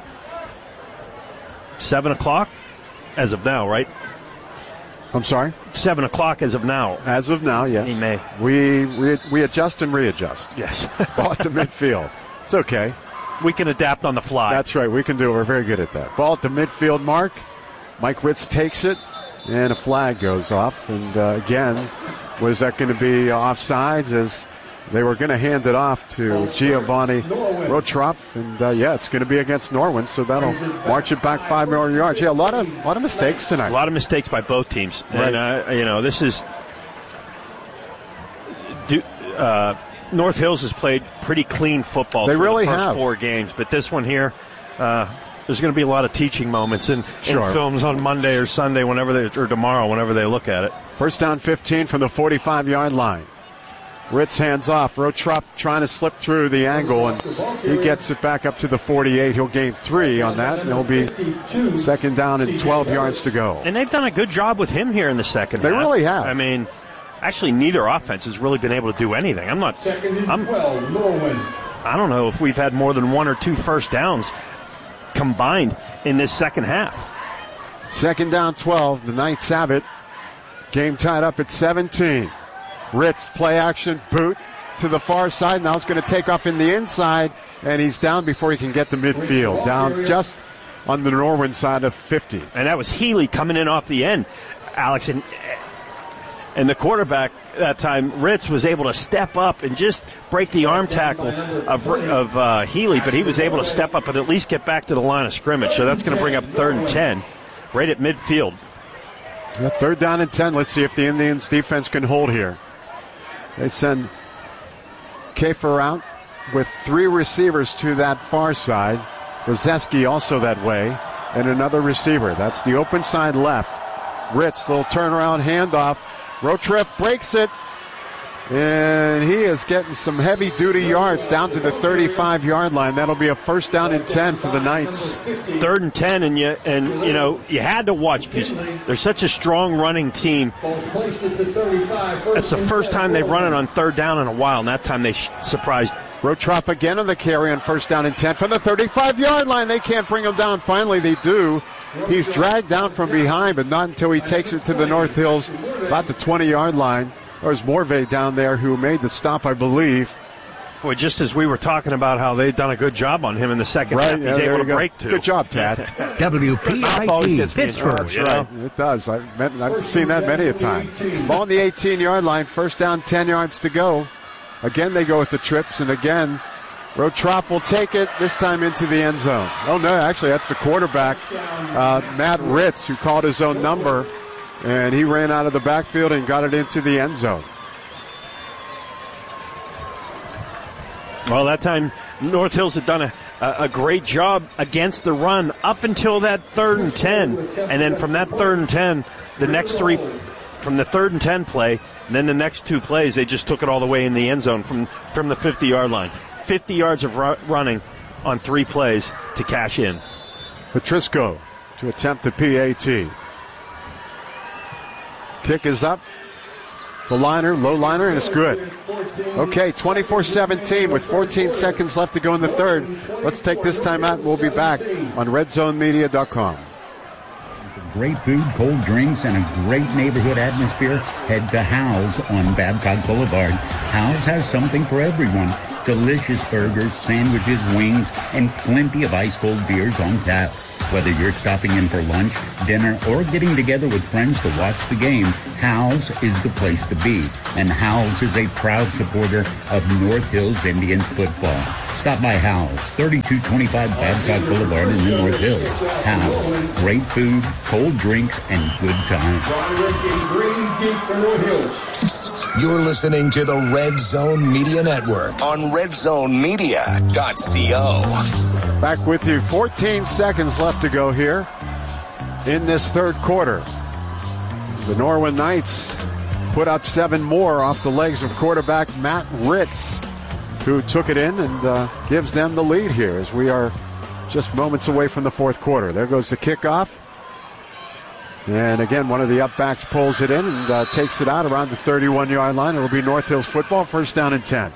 [SPEAKER 7] 7 o'clock as of now, right?
[SPEAKER 2] I'm sorry?
[SPEAKER 7] 7 o'clock as of now.
[SPEAKER 2] As of now, yes.
[SPEAKER 7] He may.
[SPEAKER 2] We adjust and readjust.
[SPEAKER 7] Yes.
[SPEAKER 2] Ball to midfield. It's okay.
[SPEAKER 7] We can adapt on the fly.
[SPEAKER 2] That's right. We can do it. We're very good at that. Ball at the midfield mark. Mike Ritz takes it, and a flag goes off. And again, was that going to be offsides, as they were going to hand it off to Giovanni Rotroff, and it's going to be against Norwin, so that'll march it back 5 more yards. Yeah, a lot of mistakes tonight.
[SPEAKER 7] A lot of mistakes by both teams,
[SPEAKER 2] right.
[SPEAKER 7] And this is North Hills has played pretty clean football.
[SPEAKER 2] They
[SPEAKER 7] for
[SPEAKER 2] really
[SPEAKER 7] the first
[SPEAKER 2] have
[SPEAKER 7] 4 games, but this one here. There's going to be a lot of teaching moments in films on Monday or Sunday, or tomorrow, whenever they look at it.
[SPEAKER 2] First down 15 from the 45-yard line. Ritz hands off. Rotroff trying to slip through the angle, and he gets it back up to the 48. He'll gain 3 on that, and it'll be second down and 12 yards to go.
[SPEAKER 7] And they've done a good job with him here in the second half.
[SPEAKER 2] They really have.
[SPEAKER 7] I mean, actually, neither offense has really been able to do anything. I don't know if we've had more than 1 or 2 first downs combined in this second half.
[SPEAKER 2] Second down 12. The Knights have it. Game tied up at 17. Ritz, play action, boot to the far side. Now it's going to take off in the inside, and he's down before he can get the midfield. Down just on the Norwin side of 50.
[SPEAKER 7] And that was Healy coming in off the end, Alex. And the quarterback that time, Ritz, was able to step up and just break the arm tackle of Healy, but he was able to step up and at least get back to the line of scrimmage. So that's going to bring up 3rd and 10 right at midfield.
[SPEAKER 2] Yeah, 3rd down and 10. Let's see if the Indians defense can hold here. They send Kafer out with 3 receivers to that far side. Brzezinski also that way, and another receiver. That's the open side left. Ritz, little turnaround handoff. Rotroff breaks it, and he is getting some heavy-duty yards down to the 35-yard line. That'll be a first down and 10 for the Knights.
[SPEAKER 7] 3rd and 10, and you had to watch because they're such a strong running team. That's the first time they've run it on 3rd down in a while, and that time they surprised.
[SPEAKER 2] Rotroff again on the carry on first down and 10 from the 35-yard line. They can't bring him down. Finally, they do. He's dragged down from behind, but not until he takes it to the North Hills, about the 20-yard line. There's Morvay down there who made the stop, I believe.
[SPEAKER 7] Boy, just as we were talking about how they've done a good job on him in the second half, he's able to break 2.
[SPEAKER 2] Good job, Tad.
[SPEAKER 9] WPIT Pittsburgh.
[SPEAKER 2] That's right. It does. I've seen that many a time. Ball on the 18-yard line. First down, 10 yards to go. Again, they go with the trips, and again, Rotroff will take it, this time into the end zone. Oh, no, actually, that's the quarterback, Matt Ritz, who called his own number, and he ran out of the backfield and got it into the end zone.
[SPEAKER 7] Well, that time, North Hills had done a great job against the run up until that 3rd and 10. And then from that 3rd and 10, the next 3, from the 3rd and 10 play, and then the next 2 plays, they just took it all the way in the end zone from the 50-yard line. 50 yards of running on 3 plays to cash in.
[SPEAKER 2] Petrisco to attempt the PAT. Kick is up. It's a liner, low liner, and it's good. Okay, 24-17 with 14 seconds left to go in the third. Let's take this time out, and we'll be back on RedZoneMedia.com.
[SPEAKER 9] Great food, cold drinks, and a great neighborhood atmosphere. Head to Hal's on Babcock Boulevard. Hal's has something for everyone. Delicious burgers, sandwiches, wings, and plenty of ice-cold beers on tap. Whether you're stopping in for lunch, dinner, or getting together with friends to watch the game, Hal's is the place to be. And Hal's is a proud supporter of North Hills Indians football. Stop by Hal's, 3225 Babcock Boulevard in the North Hills. Hal's, great food, cold drinks, and good times.
[SPEAKER 10] You're listening to the Red Zone Media Network on redzonemedia.co.
[SPEAKER 2] Back with you. 14 seconds left to go here in this third quarter. The Norwin Knights put up 7 more off the legs of quarterback Matt Ritz, who took it in and gives them the lead here as we are just moments away from the fourth quarter. There goes the kickoff. And again, one of the upbacks pulls it in and takes it out around the 31-yard line. It'll be North Hills football, first down and 10.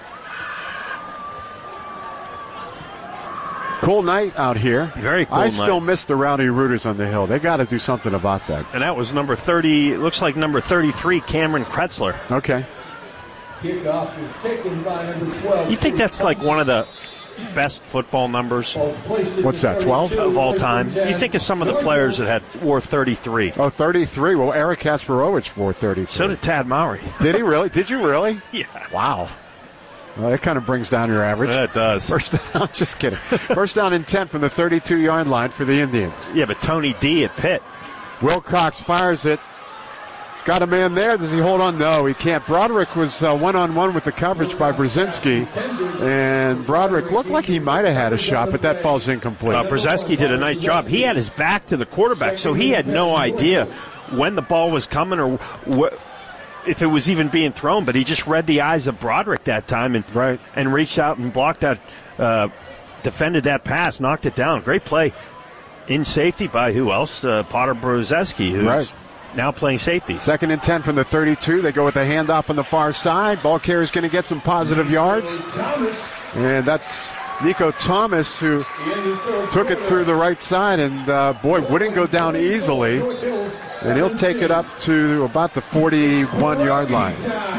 [SPEAKER 2] Cool night out here.
[SPEAKER 7] Very cool
[SPEAKER 2] I still miss the Rowdy Rooters on the hill. They got to do something about that.
[SPEAKER 7] And that was number 30, looks like number 33, Cameron Kretzler.
[SPEAKER 2] Okay.
[SPEAKER 8] Kickoff is taken by number 12.
[SPEAKER 7] You think that's like one of the best football numbers?
[SPEAKER 2] What's that, 12?
[SPEAKER 7] Of all time. You think of some of the players that wore 33.
[SPEAKER 2] Oh, 33. Well, Eric Kasparowicz wore 33.
[SPEAKER 7] So did Tad Mowry.
[SPEAKER 2] Did he really? Did you really?
[SPEAKER 7] Yeah.
[SPEAKER 2] Wow. Well, that kind of brings down your average.
[SPEAKER 7] Yeah, it does.
[SPEAKER 2] First down, just kidding. First down and 10 from the 32-yard line for the Indians.
[SPEAKER 7] Yeah, but Tony D at Pitt.
[SPEAKER 2] Wilcox fires it. He's got a man there. Does he hold on? No, he can't. Broderick was one-on-one with the coverage by Brzezinski, and Broderick looked like he might have had a shot, but that falls incomplete.
[SPEAKER 7] Brzezinski did a nice job. He had his back to the quarterback, so he had no idea when the ball was coming or if it was even being thrown, but he just read the eyes of Broderick that time and reached out and blocked that, defended that pass, knocked it down. Great play in safety by who else? Potter Brzezinski, who's now playing safety.
[SPEAKER 2] Second and 10 from the 32. They go with a handoff on the far side. Ball carrier's going to get some positive yards. And that's Nico Thomas, who took it through the right side and, wouldn't go down easily. And he'll take it up to about the 41-yard line.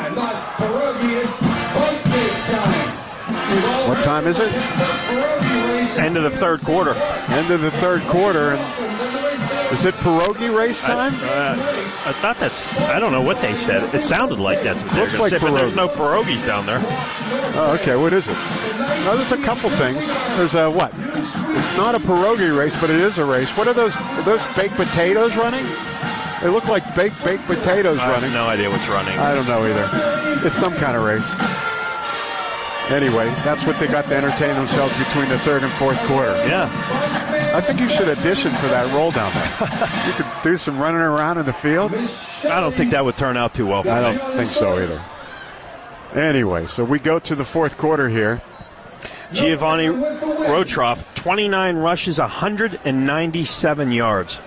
[SPEAKER 2] What time is it?
[SPEAKER 7] End of the third quarter.
[SPEAKER 2] End of the third quarter. And is it pierogi race time?
[SPEAKER 7] I thought I don't know what they said. It sounded like that's what
[SPEAKER 2] looks like
[SPEAKER 7] say, but there's no pierogies down there.
[SPEAKER 2] Oh, okay. What is it? No, there's a couple things. There's a what? It's not a pierogi race, but it is a race. What are those? Are those baked potatoes running? They look like baked potatoes running.
[SPEAKER 7] I have no idea what's running.
[SPEAKER 2] I don't know either. It's some kind of race. Anyway, that's what they got to entertain themselves between the third and fourth quarter.
[SPEAKER 7] Yeah.
[SPEAKER 2] I think you should audition for that role down there. You could do some running around in the field.
[SPEAKER 7] I don't think that would turn out too well for me.
[SPEAKER 2] I don't think so either. Anyway, so we go to the fourth quarter here.
[SPEAKER 7] Giovanni Rotroff, 29 rushes, 197 yards.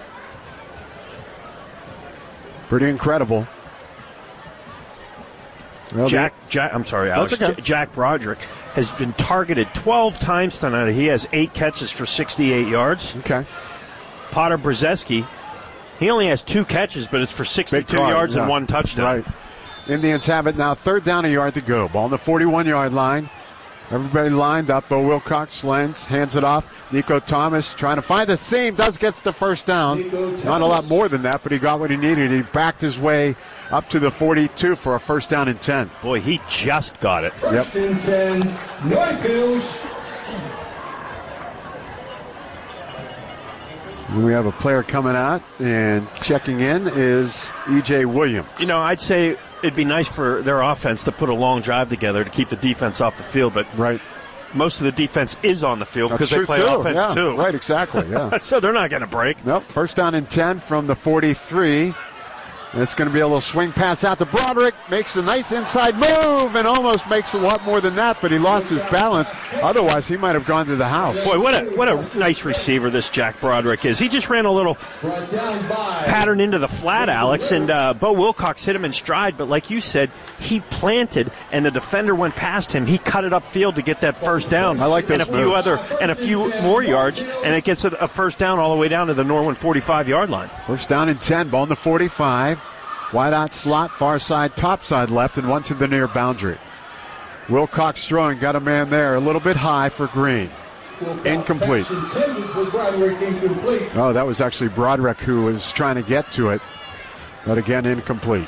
[SPEAKER 2] Pretty incredible. Well,
[SPEAKER 7] I'm sorry, Alex.
[SPEAKER 2] Okay.
[SPEAKER 7] Jack Broderick has been targeted 12 times tonight. He has 8 catches for 68 yards.
[SPEAKER 2] Okay.
[SPEAKER 7] Potter Brzezinski, he only has 2 catches, but it's for 62 yards and 1 touchdown.
[SPEAKER 2] Right. Indians have it now. Third down, a yard to go. Ball on the 41-yard line. Everybody lined up. Bo Wilcox hands it off. Nico Thomas trying to find the seam. Gets the first down. Not a lot more than that, but he got what he needed. He backed his way up to the 42 for a first down and 10.
[SPEAKER 7] Boy, he just got it.
[SPEAKER 2] Yep.
[SPEAKER 8] First and 10, North Hills.
[SPEAKER 2] We have a player coming out, and checking in is E.J. Williams.
[SPEAKER 7] You know, I'd say it'd be nice for their offense to put a long drive together to keep the defense off the field, but most of the defense is on the field because they play offense too.
[SPEAKER 2] Right, exactly, yeah.
[SPEAKER 7] So they're not going to break.
[SPEAKER 2] Nope, first down and 10 from the 43. And it's going to be a little swing pass out to Broderick. Makes a nice inside move and almost makes a lot more than that, but he lost his balance. Otherwise, he might have gone to the house.
[SPEAKER 7] Boy, what a nice receiver this Jack Broderick is. He just ran a little pattern into the flat, Alex, and Bo Wilcox hit him in stride. But like you said, he planted, and the defender went past him. He cut it upfield to get that first down.
[SPEAKER 2] I like those
[SPEAKER 7] moves. And a few more yards, and it gets a first down all the way down to the Norwin 45-yard line.
[SPEAKER 2] First down and 10, ball in the 45. Wide out slot, far side, top side left, and one to the near boundary. Wilcox throwing, got a man there, a little bit high for Green. Incomplete. Oh, that was actually Broderick who was trying to get to it. But again, incomplete.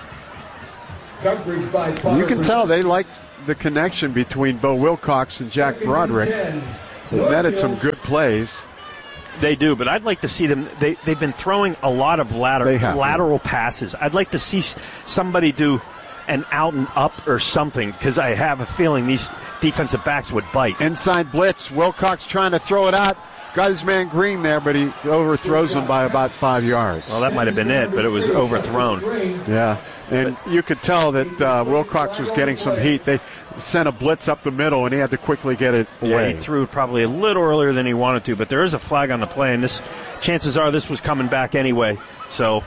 [SPEAKER 2] You can tell they like the connection between Bo Wilcox and Jack Broderick. They've netted some good plays.
[SPEAKER 7] They do, but I'd like to see them. They've been throwing a lot of lateral passes. I'd like to see somebody do an out and up or something, because I have a feeling these defensive backs would bite.
[SPEAKER 2] Inside blitz. Wilcox trying to throw it out. Got his man Green there, but he overthrows him by about 5 yards.
[SPEAKER 7] Well, that might have been it, but it was overthrown.
[SPEAKER 2] Yeah, and you could tell that Wilcox was getting some heat. They sent a blitz up the middle, and he had to quickly get it away.
[SPEAKER 7] Yeah, he threw probably a little earlier than he wanted to, but there is a flag on the play, and chances are this was coming back anyway. So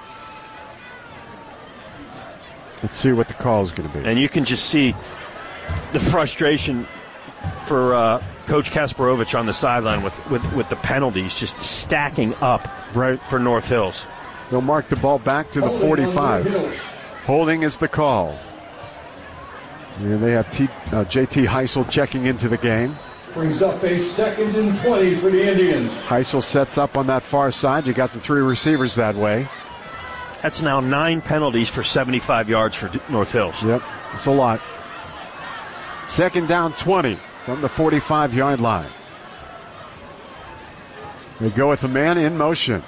[SPEAKER 2] let's see what the call is going to be.
[SPEAKER 7] And you can just see the frustration for Coach Kasparovich on the sideline with the penalties just stacking up for North Hills.
[SPEAKER 2] They'll mark the ball back to the 45. Holding is the call. And they have J.T. Heisel checking into the game.
[SPEAKER 8] Brings up a 2nd and 20 for the Indians.
[SPEAKER 2] Heisel sets up on that far side. You got the 3 receivers that way.
[SPEAKER 7] That's now 9 penalties for 75 yards for North Hills.
[SPEAKER 2] Yep, it's a lot. 2nd down 20 from the 45-yard line. They go with a man in motion.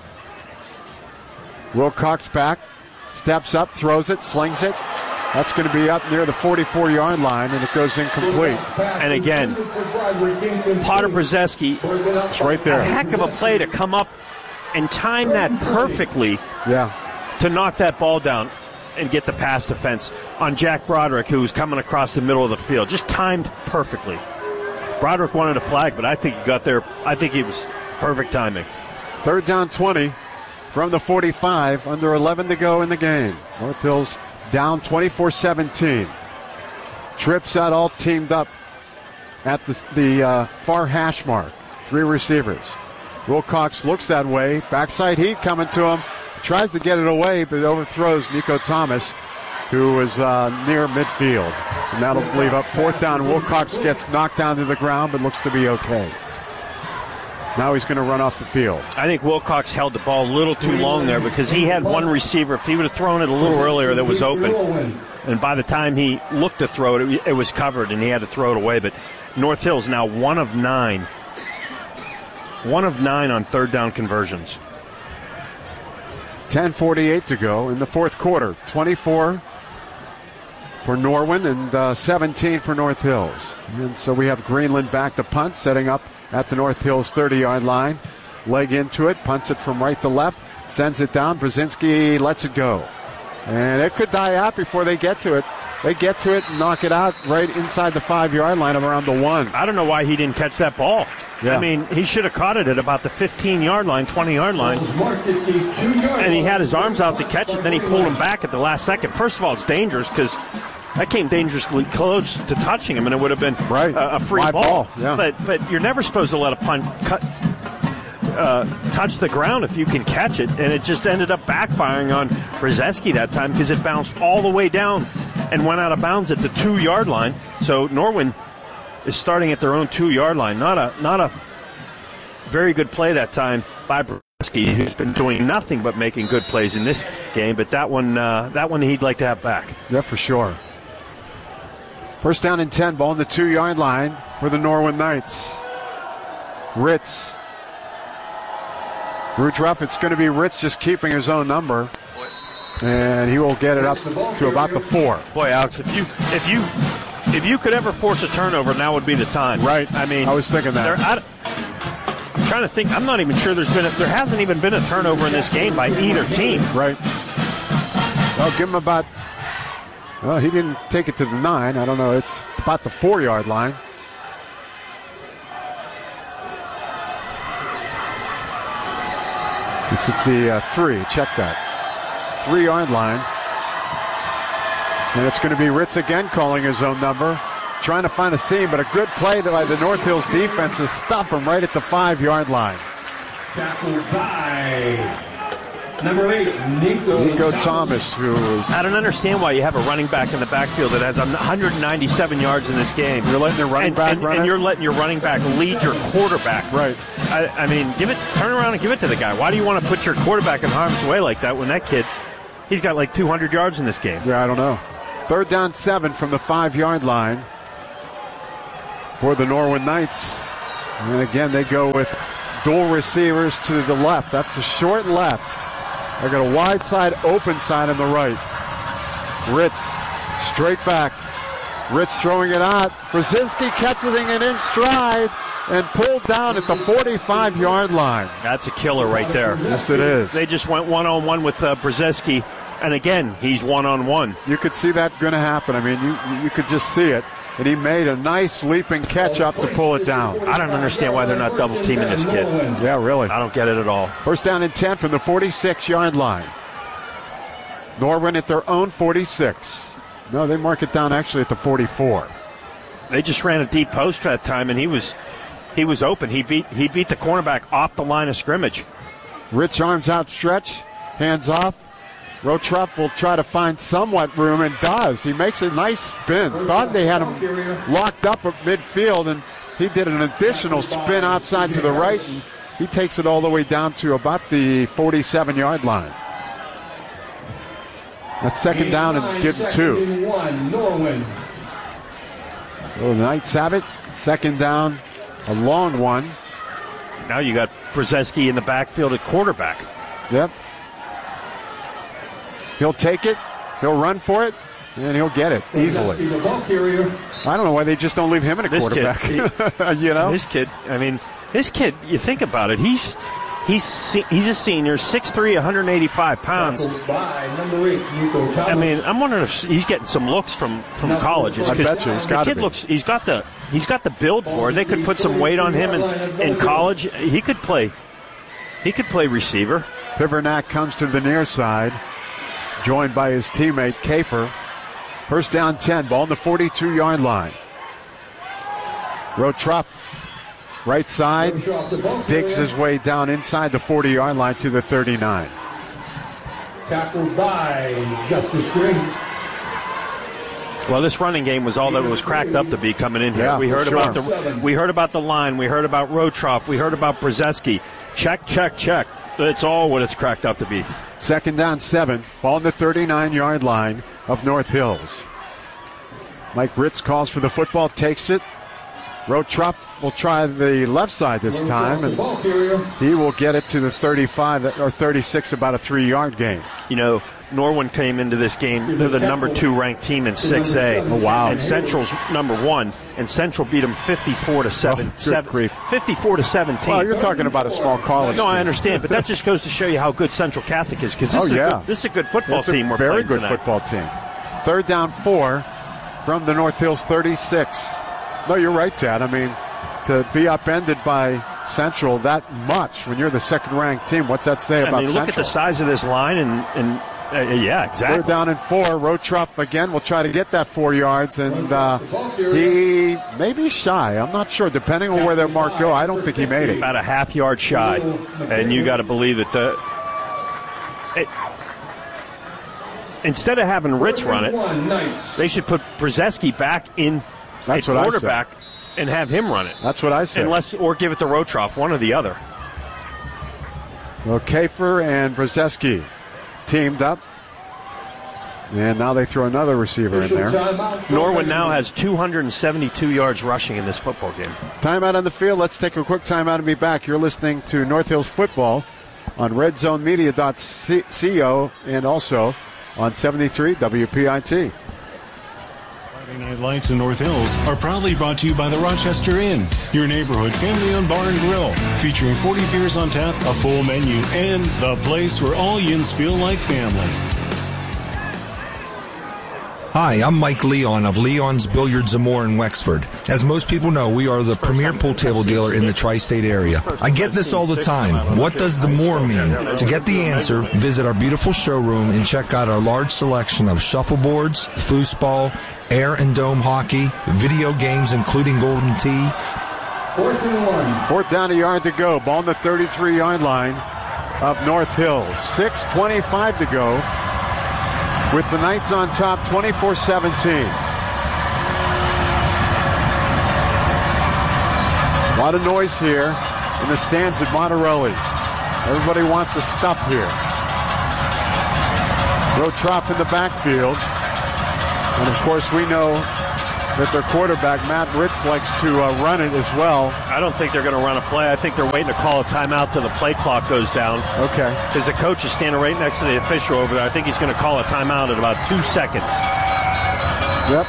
[SPEAKER 2] Wilcox back, steps up, throws it, slings it. That's going to be up near the 44-yard line, and it goes incomplete.
[SPEAKER 7] And again, Potter Brzeski,
[SPEAKER 2] it's right there.
[SPEAKER 7] A heck of a play to come up and time that perfectly.
[SPEAKER 2] Yeah.
[SPEAKER 7] To knock that ball down and get the pass defense on Jack Broderick, who was coming across the middle of the field. Just timed perfectly. Broderick wanted a flag, but I think he got there. I think he was perfect timing.
[SPEAKER 2] 3rd down 20 from the 45, under 11 to go in the game. North Hills down 24-17. Trips out all teamed up at the far hash mark. 3 receivers. Wilcox looks that way. Backside heat coming to him. Tries to get it away, but overthrows Nico Thomas, who was near midfield. And that'll leave up 4th down. Wilcox gets knocked down to the ground, but looks to be okay. Now he's going to run off the field.
[SPEAKER 7] I think Wilcox held the ball a little too long there because he had one receiver. If he would have thrown it a little earlier, that was open. And by the time he looked to throw it, it was covered, and he had to throw it away. But North Hills now 1 of 9. 1 of 9 on 3rd down conversions.
[SPEAKER 2] 10:48 to go in the 4th quarter. 24 for Norwin and 17 for North Hills. And so we have Greenland back to punt, setting up at the North Hills 30-yard line. Leg into it, punts it from right to left, sends it down. Brzezinski lets it go. And it could die out before they get to it. They get to it and knock it out right inside the 5-yard line of around the 1.
[SPEAKER 7] I don't know why he didn't catch that ball.
[SPEAKER 2] Yeah.
[SPEAKER 7] I mean, he should have caught it at about the 15-yard line, 20-yard line. And he had his arms out to catch it, then he pulled him back at the last second. First of all, it's dangerous because that came dangerously close to touching him, and it would have been a free ball.
[SPEAKER 2] Yeah.
[SPEAKER 7] But you're never supposed to let a punt touch the ground if you can catch it, and it just ended up backfiring on Brzezinski that time because it bounced all the way down and went out of bounds at the 2-yard line. So Norwin is starting at their own 2-yard line. Not a very good play that time by Brzezinski, who's been doing nothing but making good plays in this game. But that one he'd like to have back.
[SPEAKER 2] Yeah, for sure. 1st down and 10, ball on the 2-yard line for the Norwin Knights. Ritz. Ruth, it's going to be Ritz just keeping his own number, and he will get it up to about the 4.
[SPEAKER 7] Boy, Alex, if you could ever force a turnover, now would be the time.
[SPEAKER 2] Right.
[SPEAKER 7] I mean,
[SPEAKER 2] I was thinking that.
[SPEAKER 7] I'm trying to think. I'm not even sure there hasn't even been a turnover in this game by either team.
[SPEAKER 2] Right. Well, give him about. Well, he didn't take it to the 9. I don't know. It's about the 4-yard line. It's at the 3. Check that. 3-yard line. And it's going to be Ritz again calling his own number. Trying to find a seam, but a good play by the North Hills defense to stop him right at the 5-yard line.
[SPEAKER 8] Tackled by Number 8,
[SPEAKER 2] Nico Thomas, who is...
[SPEAKER 7] I don't understand why you have a running back in the backfield that has 197 yards in this game.
[SPEAKER 2] You're letting your running back run
[SPEAKER 7] and
[SPEAKER 2] it?
[SPEAKER 7] you're letting your running back lead your quarterback.
[SPEAKER 2] Right.
[SPEAKER 7] I mean, turn around and give it to the guy. Why do you want to put your quarterback in harm's way like that when that kid, he's got like 200 yards in this game?
[SPEAKER 2] Yeah, I don't know. 3rd down 7 from the 5-yard line for the Norwin Knights. And again, they go with dual receivers to the left. That's the short left. They got a wide side, open side on the right. Ritz, straight back. Ritz throwing it out. Brzezinski catches it in stride and pulled down at the 45-yard line.
[SPEAKER 7] That's a killer right there.
[SPEAKER 2] Yes, it is.
[SPEAKER 7] They just went one-on-one with Brzezinski, and again, he's one-on-one.
[SPEAKER 2] You could see that going to happen. I mean, you could just see it. And he made a nice leaping catch up to pull it down.
[SPEAKER 7] I don't understand why they're not double-teaming this kid.
[SPEAKER 2] Yeah, really.
[SPEAKER 7] I don't get it at all.
[SPEAKER 2] 1st down and 10 from the 46-yard line. Norwin at their own 46. No, they mark it down actually at the 44.
[SPEAKER 7] They just ran a deep post that time, and he was open. He beat the cornerback off the line of scrimmage.
[SPEAKER 2] Rich arms outstretched, hands off. Rotroff will try to find somewhat room and does. He makes a nice spin. Thought they had him locked up at midfield, and he did an additional spin outside to the right, and he takes it all the way down to about the 47-yard line. That's 2nd down and give him 2. The Knights have it. 2nd down, a long one.
[SPEAKER 7] Now you got Brzezinski in the backfield at quarterback.
[SPEAKER 2] Yep. He'll take it, he'll run for it, and he'll get it easily. I don't know why they just don't leave him in a quarterback.
[SPEAKER 7] Kid,
[SPEAKER 2] you know?
[SPEAKER 7] This kid, you think about it, he's a senior, 6'3", 185 pounds. I mean, I'm wondering if he's getting some looks from colleges.
[SPEAKER 2] I bet you he's got to be.
[SPEAKER 7] He's got the build for it. They could put some weight on him in college. He could play receiver.
[SPEAKER 2] Pivernak comes to the near side, joined by his teammate Kafer. 1st down 10, ball on the 42-yard line. Rotroff, right side, digs his way down inside the 40-yard line to the 39.
[SPEAKER 8] Tackled by Justice Green.
[SPEAKER 7] Well, this running game was all that it was cracked up to be coming in here.
[SPEAKER 2] Yeah,
[SPEAKER 7] we heard
[SPEAKER 2] sure.
[SPEAKER 7] about the line. We heard about Rotroff. We heard about Brzezinski. Check, check, check. It's all what it's cracked up to be.
[SPEAKER 2] 2nd down 7, ball on the 39-yard line of North Hills. Mike Ritz calls for the football, takes it. Rotroff will try the left side this time, and he will get it to the 35 or 36, about a 3-yard gain.
[SPEAKER 7] You know, Norwin came into this game, they're the number 2 ranked team in 6A.
[SPEAKER 2] Oh, wow.
[SPEAKER 7] And Central's number 1, and Central beat them 54-17.
[SPEAKER 2] Well, you're talking about a small college
[SPEAKER 7] No,
[SPEAKER 2] team.
[SPEAKER 7] I understand, but that just goes to show you how good Central Catholic is, because this is a good football team we're
[SPEAKER 2] very
[SPEAKER 7] playing
[SPEAKER 2] good
[SPEAKER 7] tonight.
[SPEAKER 2] football team. 3rd down 4 from the North Hills 36. No, you're right, Tad. I mean, to be upended by Central that much when you're the 2nd-ranked team, what's that say about Central?
[SPEAKER 7] Look at the size of this line, and yeah, exactly.
[SPEAKER 2] 3rd down and 4. Rotroff again will try to get that 4 yards, and he may be shy. I'm not sure. Depending on where their mark go, I don't think he made it.
[SPEAKER 7] About a half yard shy, and you got to believe that instead of having Ritz run it, they should put Brzezinski back in at quarterback and have him run it.
[SPEAKER 2] That's what I said.
[SPEAKER 7] Or give it to Rotroff, one or the other.
[SPEAKER 2] Well, Kafer and Brzezinski teamed up, and now they throw another receiver in there.
[SPEAKER 7] Norwin now has 272 yards rushing in this football game.
[SPEAKER 2] Timeout on the field. Let's take a quick timeout and be back. You're listening to North Hills Football on redzonemedia.co and also on 73 WPIT.
[SPEAKER 6] Friday Night Lights in North Hills are proudly brought to you by the Rochester Inn, your neighborhood family-owned bar and grill, featuring 40 beers on tap, a full menu, and the place where all yins feel like family.
[SPEAKER 4] Hi, I'm Mike Leon of Leon's Billiards and More in Wexford. As most people know, we are the premier pool table dealer in the tri-state area. I get this all the time. What does the more mean? To get the answer, visit our beautiful showroom and check out our large selection of shuffleboards, foosball, air and dome hockey, video games including Golden Tee.
[SPEAKER 8] 4th and 1.
[SPEAKER 2] 4th down, a yard to go. Ball on the 33-yard line of North Hills. 6:25 to go with the Knights on top, 24-17. A lot of noise here in the stands at Monterelli. Everybody wants to stuff here. Rotroff in the backfield. And, of course, we know that their quarterback, Matt Ritz, likes to run it as well.
[SPEAKER 7] I don't think they're going to run a play. I think they're waiting to call a timeout till the play clock goes down.
[SPEAKER 2] Okay.
[SPEAKER 7] Because the coach is standing right next to the official over there. I think he's going to call a timeout at about 2 seconds.
[SPEAKER 2] Yep.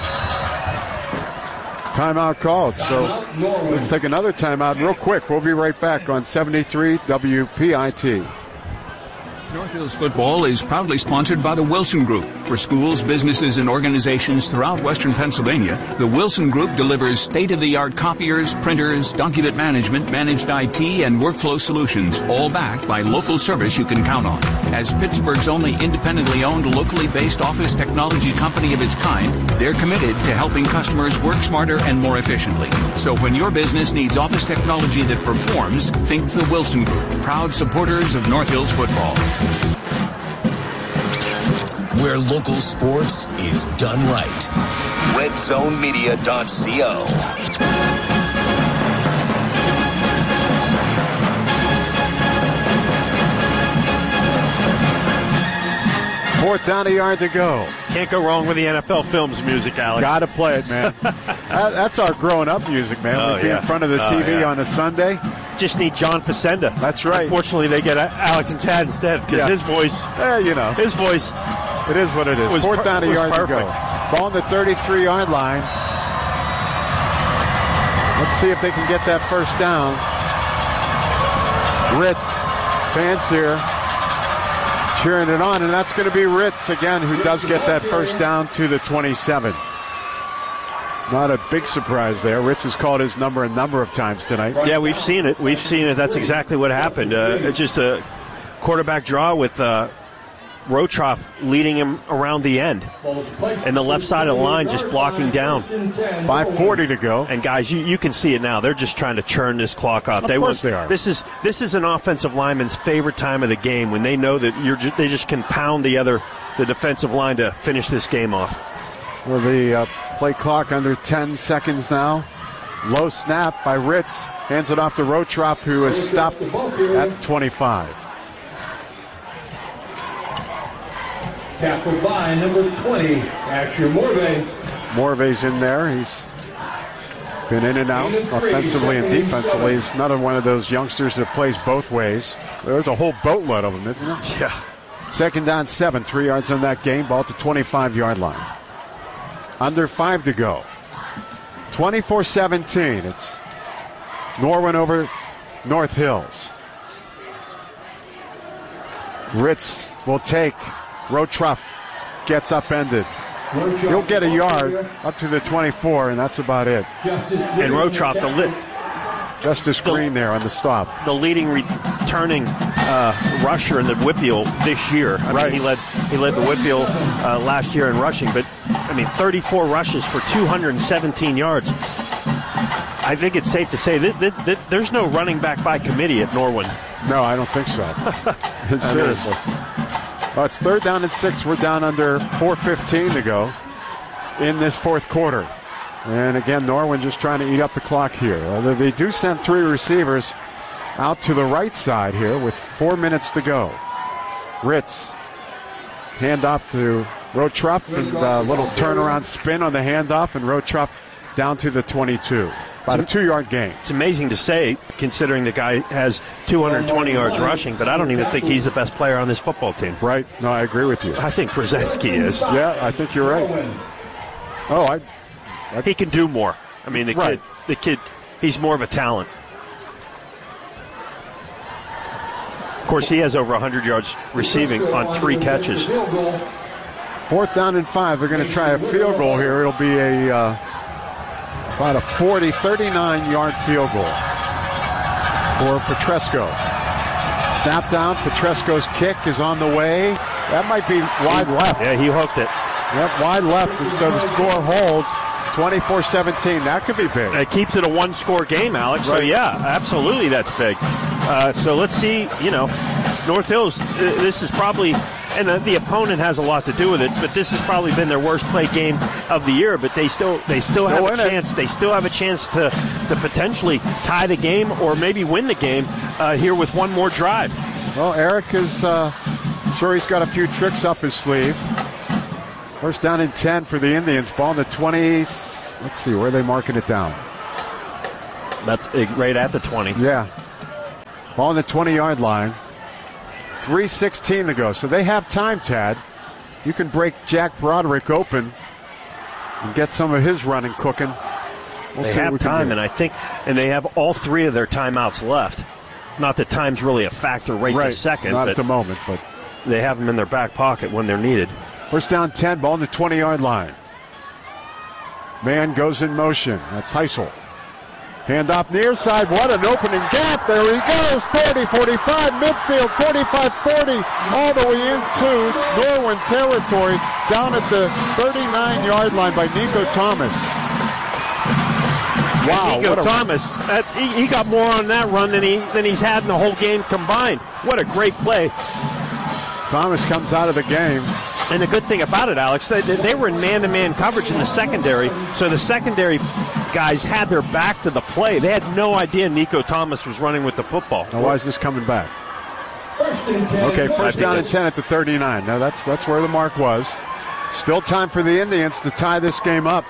[SPEAKER 2] Timeout called. So let's take another timeout real quick. We'll be right back on 73 WPIT.
[SPEAKER 5] North Hills Football is proudly sponsored by the Wilson Group. For schools, businesses, and organizations throughout Western Pennsylvania, the Wilson Group delivers state-of-the-art copiers, printers, document management, managed IT, and workflow solutions, all backed by local service you can count on. As Pittsburgh's only independently owned, locally based office technology company of its kind, they're committed to helping customers work smarter and more efficiently. So when your business needs office technology that performs, think the Wilson Group, proud supporters of North Hills Football.
[SPEAKER 10] Where local sports is done right. RedZoneMedia.co.
[SPEAKER 2] Fourth down, a yard to go.
[SPEAKER 7] Can't go wrong with the NFL Films music, Alex.
[SPEAKER 2] Got to play it, man. That's our growing up music, man. We'd be in front of the TV on a Sunday.
[SPEAKER 7] Just need John Facenda.
[SPEAKER 2] That's right.
[SPEAKER 7] Unfortunately, they get Alex and Chad instead because his voice. His voice.
[SPEAKER 2] It is what it is. Fourth down, a yard to go. Ball on the 33-yard line. Let's see if they can get that first down. Ritz, fans here, cheering it on, and that's going to be Ritz again, who does get that first down to the 27. Not a big surprise there. Ritz has called his number a number of times tonight.
[SPEAKER 7] Yeah, we've seen it. That's exactly what happened. Just a quarterback draw with Rotroff leading him around the end. And the left side of the line just blocking down.
[SPEAKER 2] 5:40 to go.
[SPEAKER 7] And guys, you can see it now. They're just trying to churn this clock out.
[SPEAKER 2] Of course they are.
[SPEAKER 7] This is an offensive lineman's favorite time of the game when they know that they just can pound the defensive line to finish this game off.
[SPEAKER 2] Well, the play clock under 10 seconds now. Low snap by Ritz. Hands it off to Rotroff, who is stopped at the 25.
[SPEAKER 8] Tackled by number 20, Asher Morvay.
[SPEAKER 2] Morvay's in there. He's been in and out offensively and defensively. He's another one of those youngsters that plays both ways. There's a whole boatload of them, isn't there?
[SPEAKER 7] Yeah.
[SPEAKER 2] Second down, 7. 3 yards on that game. Ball to 25-yard line. Under 5 to go. 24-17. It's Norwin over North Hills. Ritz will take. Rotroff gets upended. He'll get a yard up to the 24, and that's about it.
[SPEAKER 7] And Rotroff,
[SPEAKER 2] Justice Green there on the stop.
[SPEAKER 7] The leading returning rusher in the Whitfield this year. I mean, he led the Whitfield last year in rushing, but 34 rushes for 217 yards. I think it's safe to say that there's no running back by committee at Norwin.
[SPEAKER 2] No, I don't think so. Seriously. Well, it's third down and 6. We're down under 4:15 to go in this fourth quarter. And again, Norwin just trying to eat up the clock here. Although they do send 3 receivers out to the right side here with 4 minutes to go. Ritz, handoff to Rotroff, and a little turnaround spin on the handoff, and Rotroff down to the 22. About a 2-yard gain.
[SPEAKER 7] It's amazing to say, considering the guy has 220 yards rushing, but I don't even think he's the best player on this football team.
[SPEAKER 2] Right. No, I agree with you.
[SPEAKER 7] I think Brzezinski is.
[SPEAKER 2] Yeah, I think you're right. Oh,
[SPEAKER 7] he can do more. I mean, the kid, he's more of a talent. Of course, he has over 100 yards receiving on 3 catches.
[SPEAKER 2] Fourth down and 5. They're going to try a field goal here. It'll be about a 39-yard field goal for Petresco. Snap down. Petresco's kick is on the way. That might be wide left.
[SPEAKER 7] Yeah, he hooked it.
[SPEAKER 2] Yep, wide left, and so the score holds 24-17. That could be big.
[SPEAKER 7] It keeps it a 1-score game, Alex.
[SPEAKER 2] Right.
[SPEAKER 7] So, yeah, absolutely that's big. So let's see, North Hills, this is probably, and the opponent has a lot to do with it, but this has probably been their worst played game of the year, but they still have a chance. They still have a chance to potentially tie the game or maybe win the game here with one more drive.
[SPEAKER 2] Well, Eric is sure he's got a few tricks up his sleeve. First down and 10 for the Indians. Ball in the 20s. Let's see, where are they marking it down?
[SPEAKER 7] Right at the 20.
[SPEAKER 2] Yeah. Ball on the 20-yard line. 3:16 to go. So they have time, Tad. You can break Jack Broderick open and get some of his running cooking.
[SPEAKER 7] They have time, and they have all three of their timeouts left. Not that time's really a factor right this second.
[SPEAKER 2] Not at the moment, but
[SPEAKER 7] they have them in their back pocket when they're needed.
[SPEAKER 2] First down 10, ball on the 20-yard line. Man goes in motion. That's Heisel. Handoff near side. What an opening gap. There he goes. 40, 45, midfield, 45, 40, all the way into Norwin territory, down at the 39-yard line by Nico Thomas. Wow.
[SPEAKER 7] Nico Thomas, he got more on that run than he's had in the whole game combined. What a great play.
[SPEAKER 2] Thomas comes out of the game.
[SPEAKER 7] And the good thing about it, Alex, they were in man-to-man coverage in the secondary, so the secondary guys had their back to the play. They had no idea Nico Thomas was running with the football.
[SPEAKER 2] Now, why is this coming back? Okay, first down and 10 at the 39. Now, that's where the mark was. Still time for the Indians to tie this game up.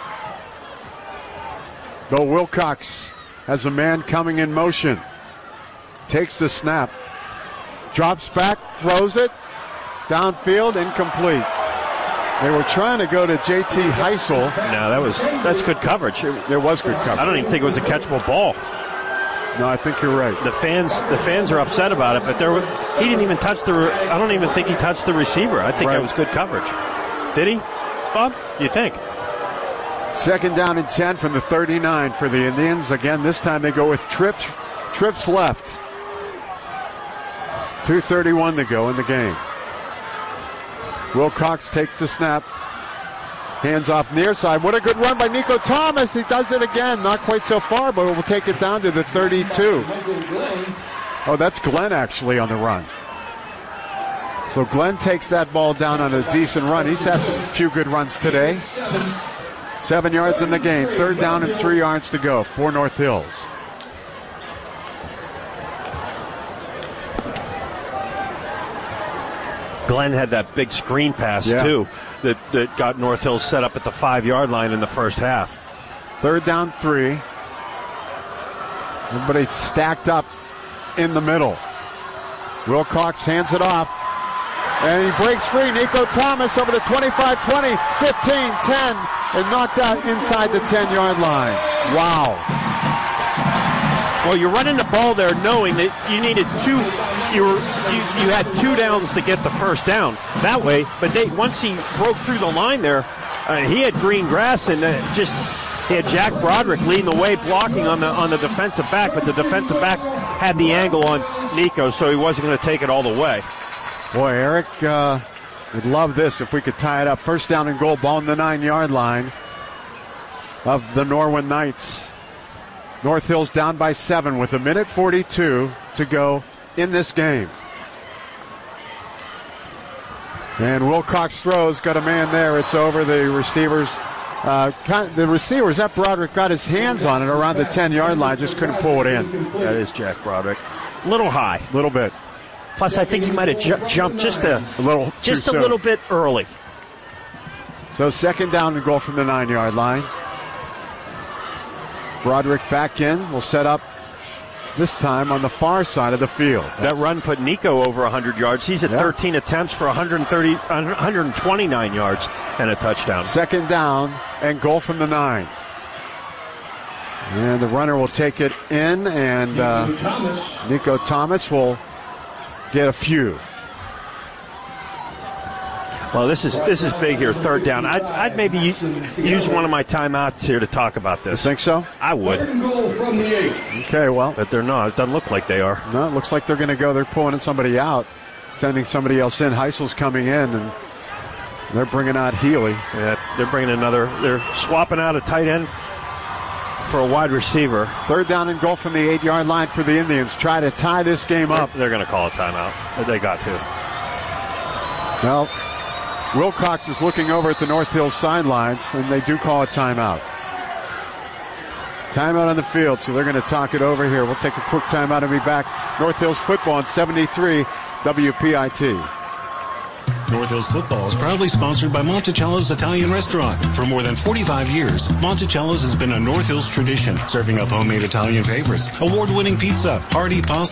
[SPEAKER 2] Though Wilcox has a man coming in motion. Takes the snap. Drops back, throws it. Downfield, incomplete. They were trying to go to J.T. Heisel.
[SPEAKER 7] No, that's good coverage.
[SPEAKER 2] There was good coverage.
[SPEAKER 7] I don't even think it was a catchable ball.
[SPEAKER 2] No, I think you're right.
[SPEAKER 7] The fans are upset about it, but he didn't even touch I don't even think he touched the receiver. I think that was good coverage. Did he, Bob? You think?
[SPEAKER 2] Second down and 10 from the 39 for the Indians. Again, this time they go with trips left. 2:31 to go in the game. Wilcox takes the snap. Hands off near side. What a good run by Nico Thomas. He does it again. Not quite so far, but we'll take it down to the 32. Oh, that's Glenn actually on the run. So Glenn takes that ball down on a decent run. He's had a few good runs today. 7 yards in the game. Third down and 3 yards to go for North Hills.
[SPEAKER 7] Glenn had that big screen pass, too, that got North Hills set up at the 5-yard line in the first half.
[SPEAKER 2] Third down 3. Everybody stacked up in the middle. Wilcox hands it off. And he breaks free. Nico Thomas over the 25, 20, 15, 10, and knocked out inside the 10-yard line. Wow.
[SPEAKER 7] Well, you're running the ball there knowing that you needed you had 2 downs to get the first down that way, but once he broke through the line there, he had green grass and he had Jack Broderick leading the way blocking on the defensive back, but the defensive back had the angle on Nico, so he wasn't going to take it all the way.
[SPEAKER 2] Boy, Eric would love this if we could tie it up. First down and goal, ball on the 9-yard line of the Norwin Knights. North Hills down by 7 with 1:42 to go in this game. And Wilcox throws, got a man there. It's over. The receivers, that Broderick got his hands on it around the 10-yard line, just couldn't pull it in.
[SPEAKER 7] That is Jack Broderick. A little high.
[SPEAKER 2] A little bit.
[SPEAKER 7] Plus, I think he might have jumped just a little bit early.
[SPEAKER 2] So second down and goal from the 9-yard line. Broderick back in. Will set up this time on the far side of the field.
[SPEAKER 7] That run put Nico over 100 yards. He's at 13 attempts for 129 yards and a touchdown.
[SPEAKER 2] Second down and goal from the 9. And the runner will take it in, and Nico Thomas will get a few.
[SPEAKER 7] Well, this is big here, third down. I'd maybe use one of my timeouts here to talk about this.
[SPEAKER 2] You think so?
[SPEAKER 7] I would.
[SPEAKER 2] Okay, well.
[SPEAKER 7] But they're not. It doesn't look like they are.
[SPEAKER 2] No, it looks like they're going to go. They're pulling somebody out, sending somebody else in. Heisel's coming in, and they're bringing out Healy.
[SPEAKER 7] Yeah, they're bringing they're swapping out a tight end for a wide receiver.
[SPEAKER 2] 3rd down and goal from the 8-yard line for the Indians. Try to tie this game up.
[SPEAKER 7] They're going to call a timeout. They got to.
[SPEAKER 2] Well, Wilcox is looking over at the North Hills sidelines, and they do call a timeout. Timeout on the field, so they're going to talk it over here. We'll take a quick timeout and be back. North Hills football on 73 WPIT.
[SPEAKER 6] North Hills football is proudly sponsored by Monticello's Italian Restaurant. For more than 45 years, Monticello's has been a North Hills tradition, serving up homemade Italian favorites, award-winning pizza, hearty pasta,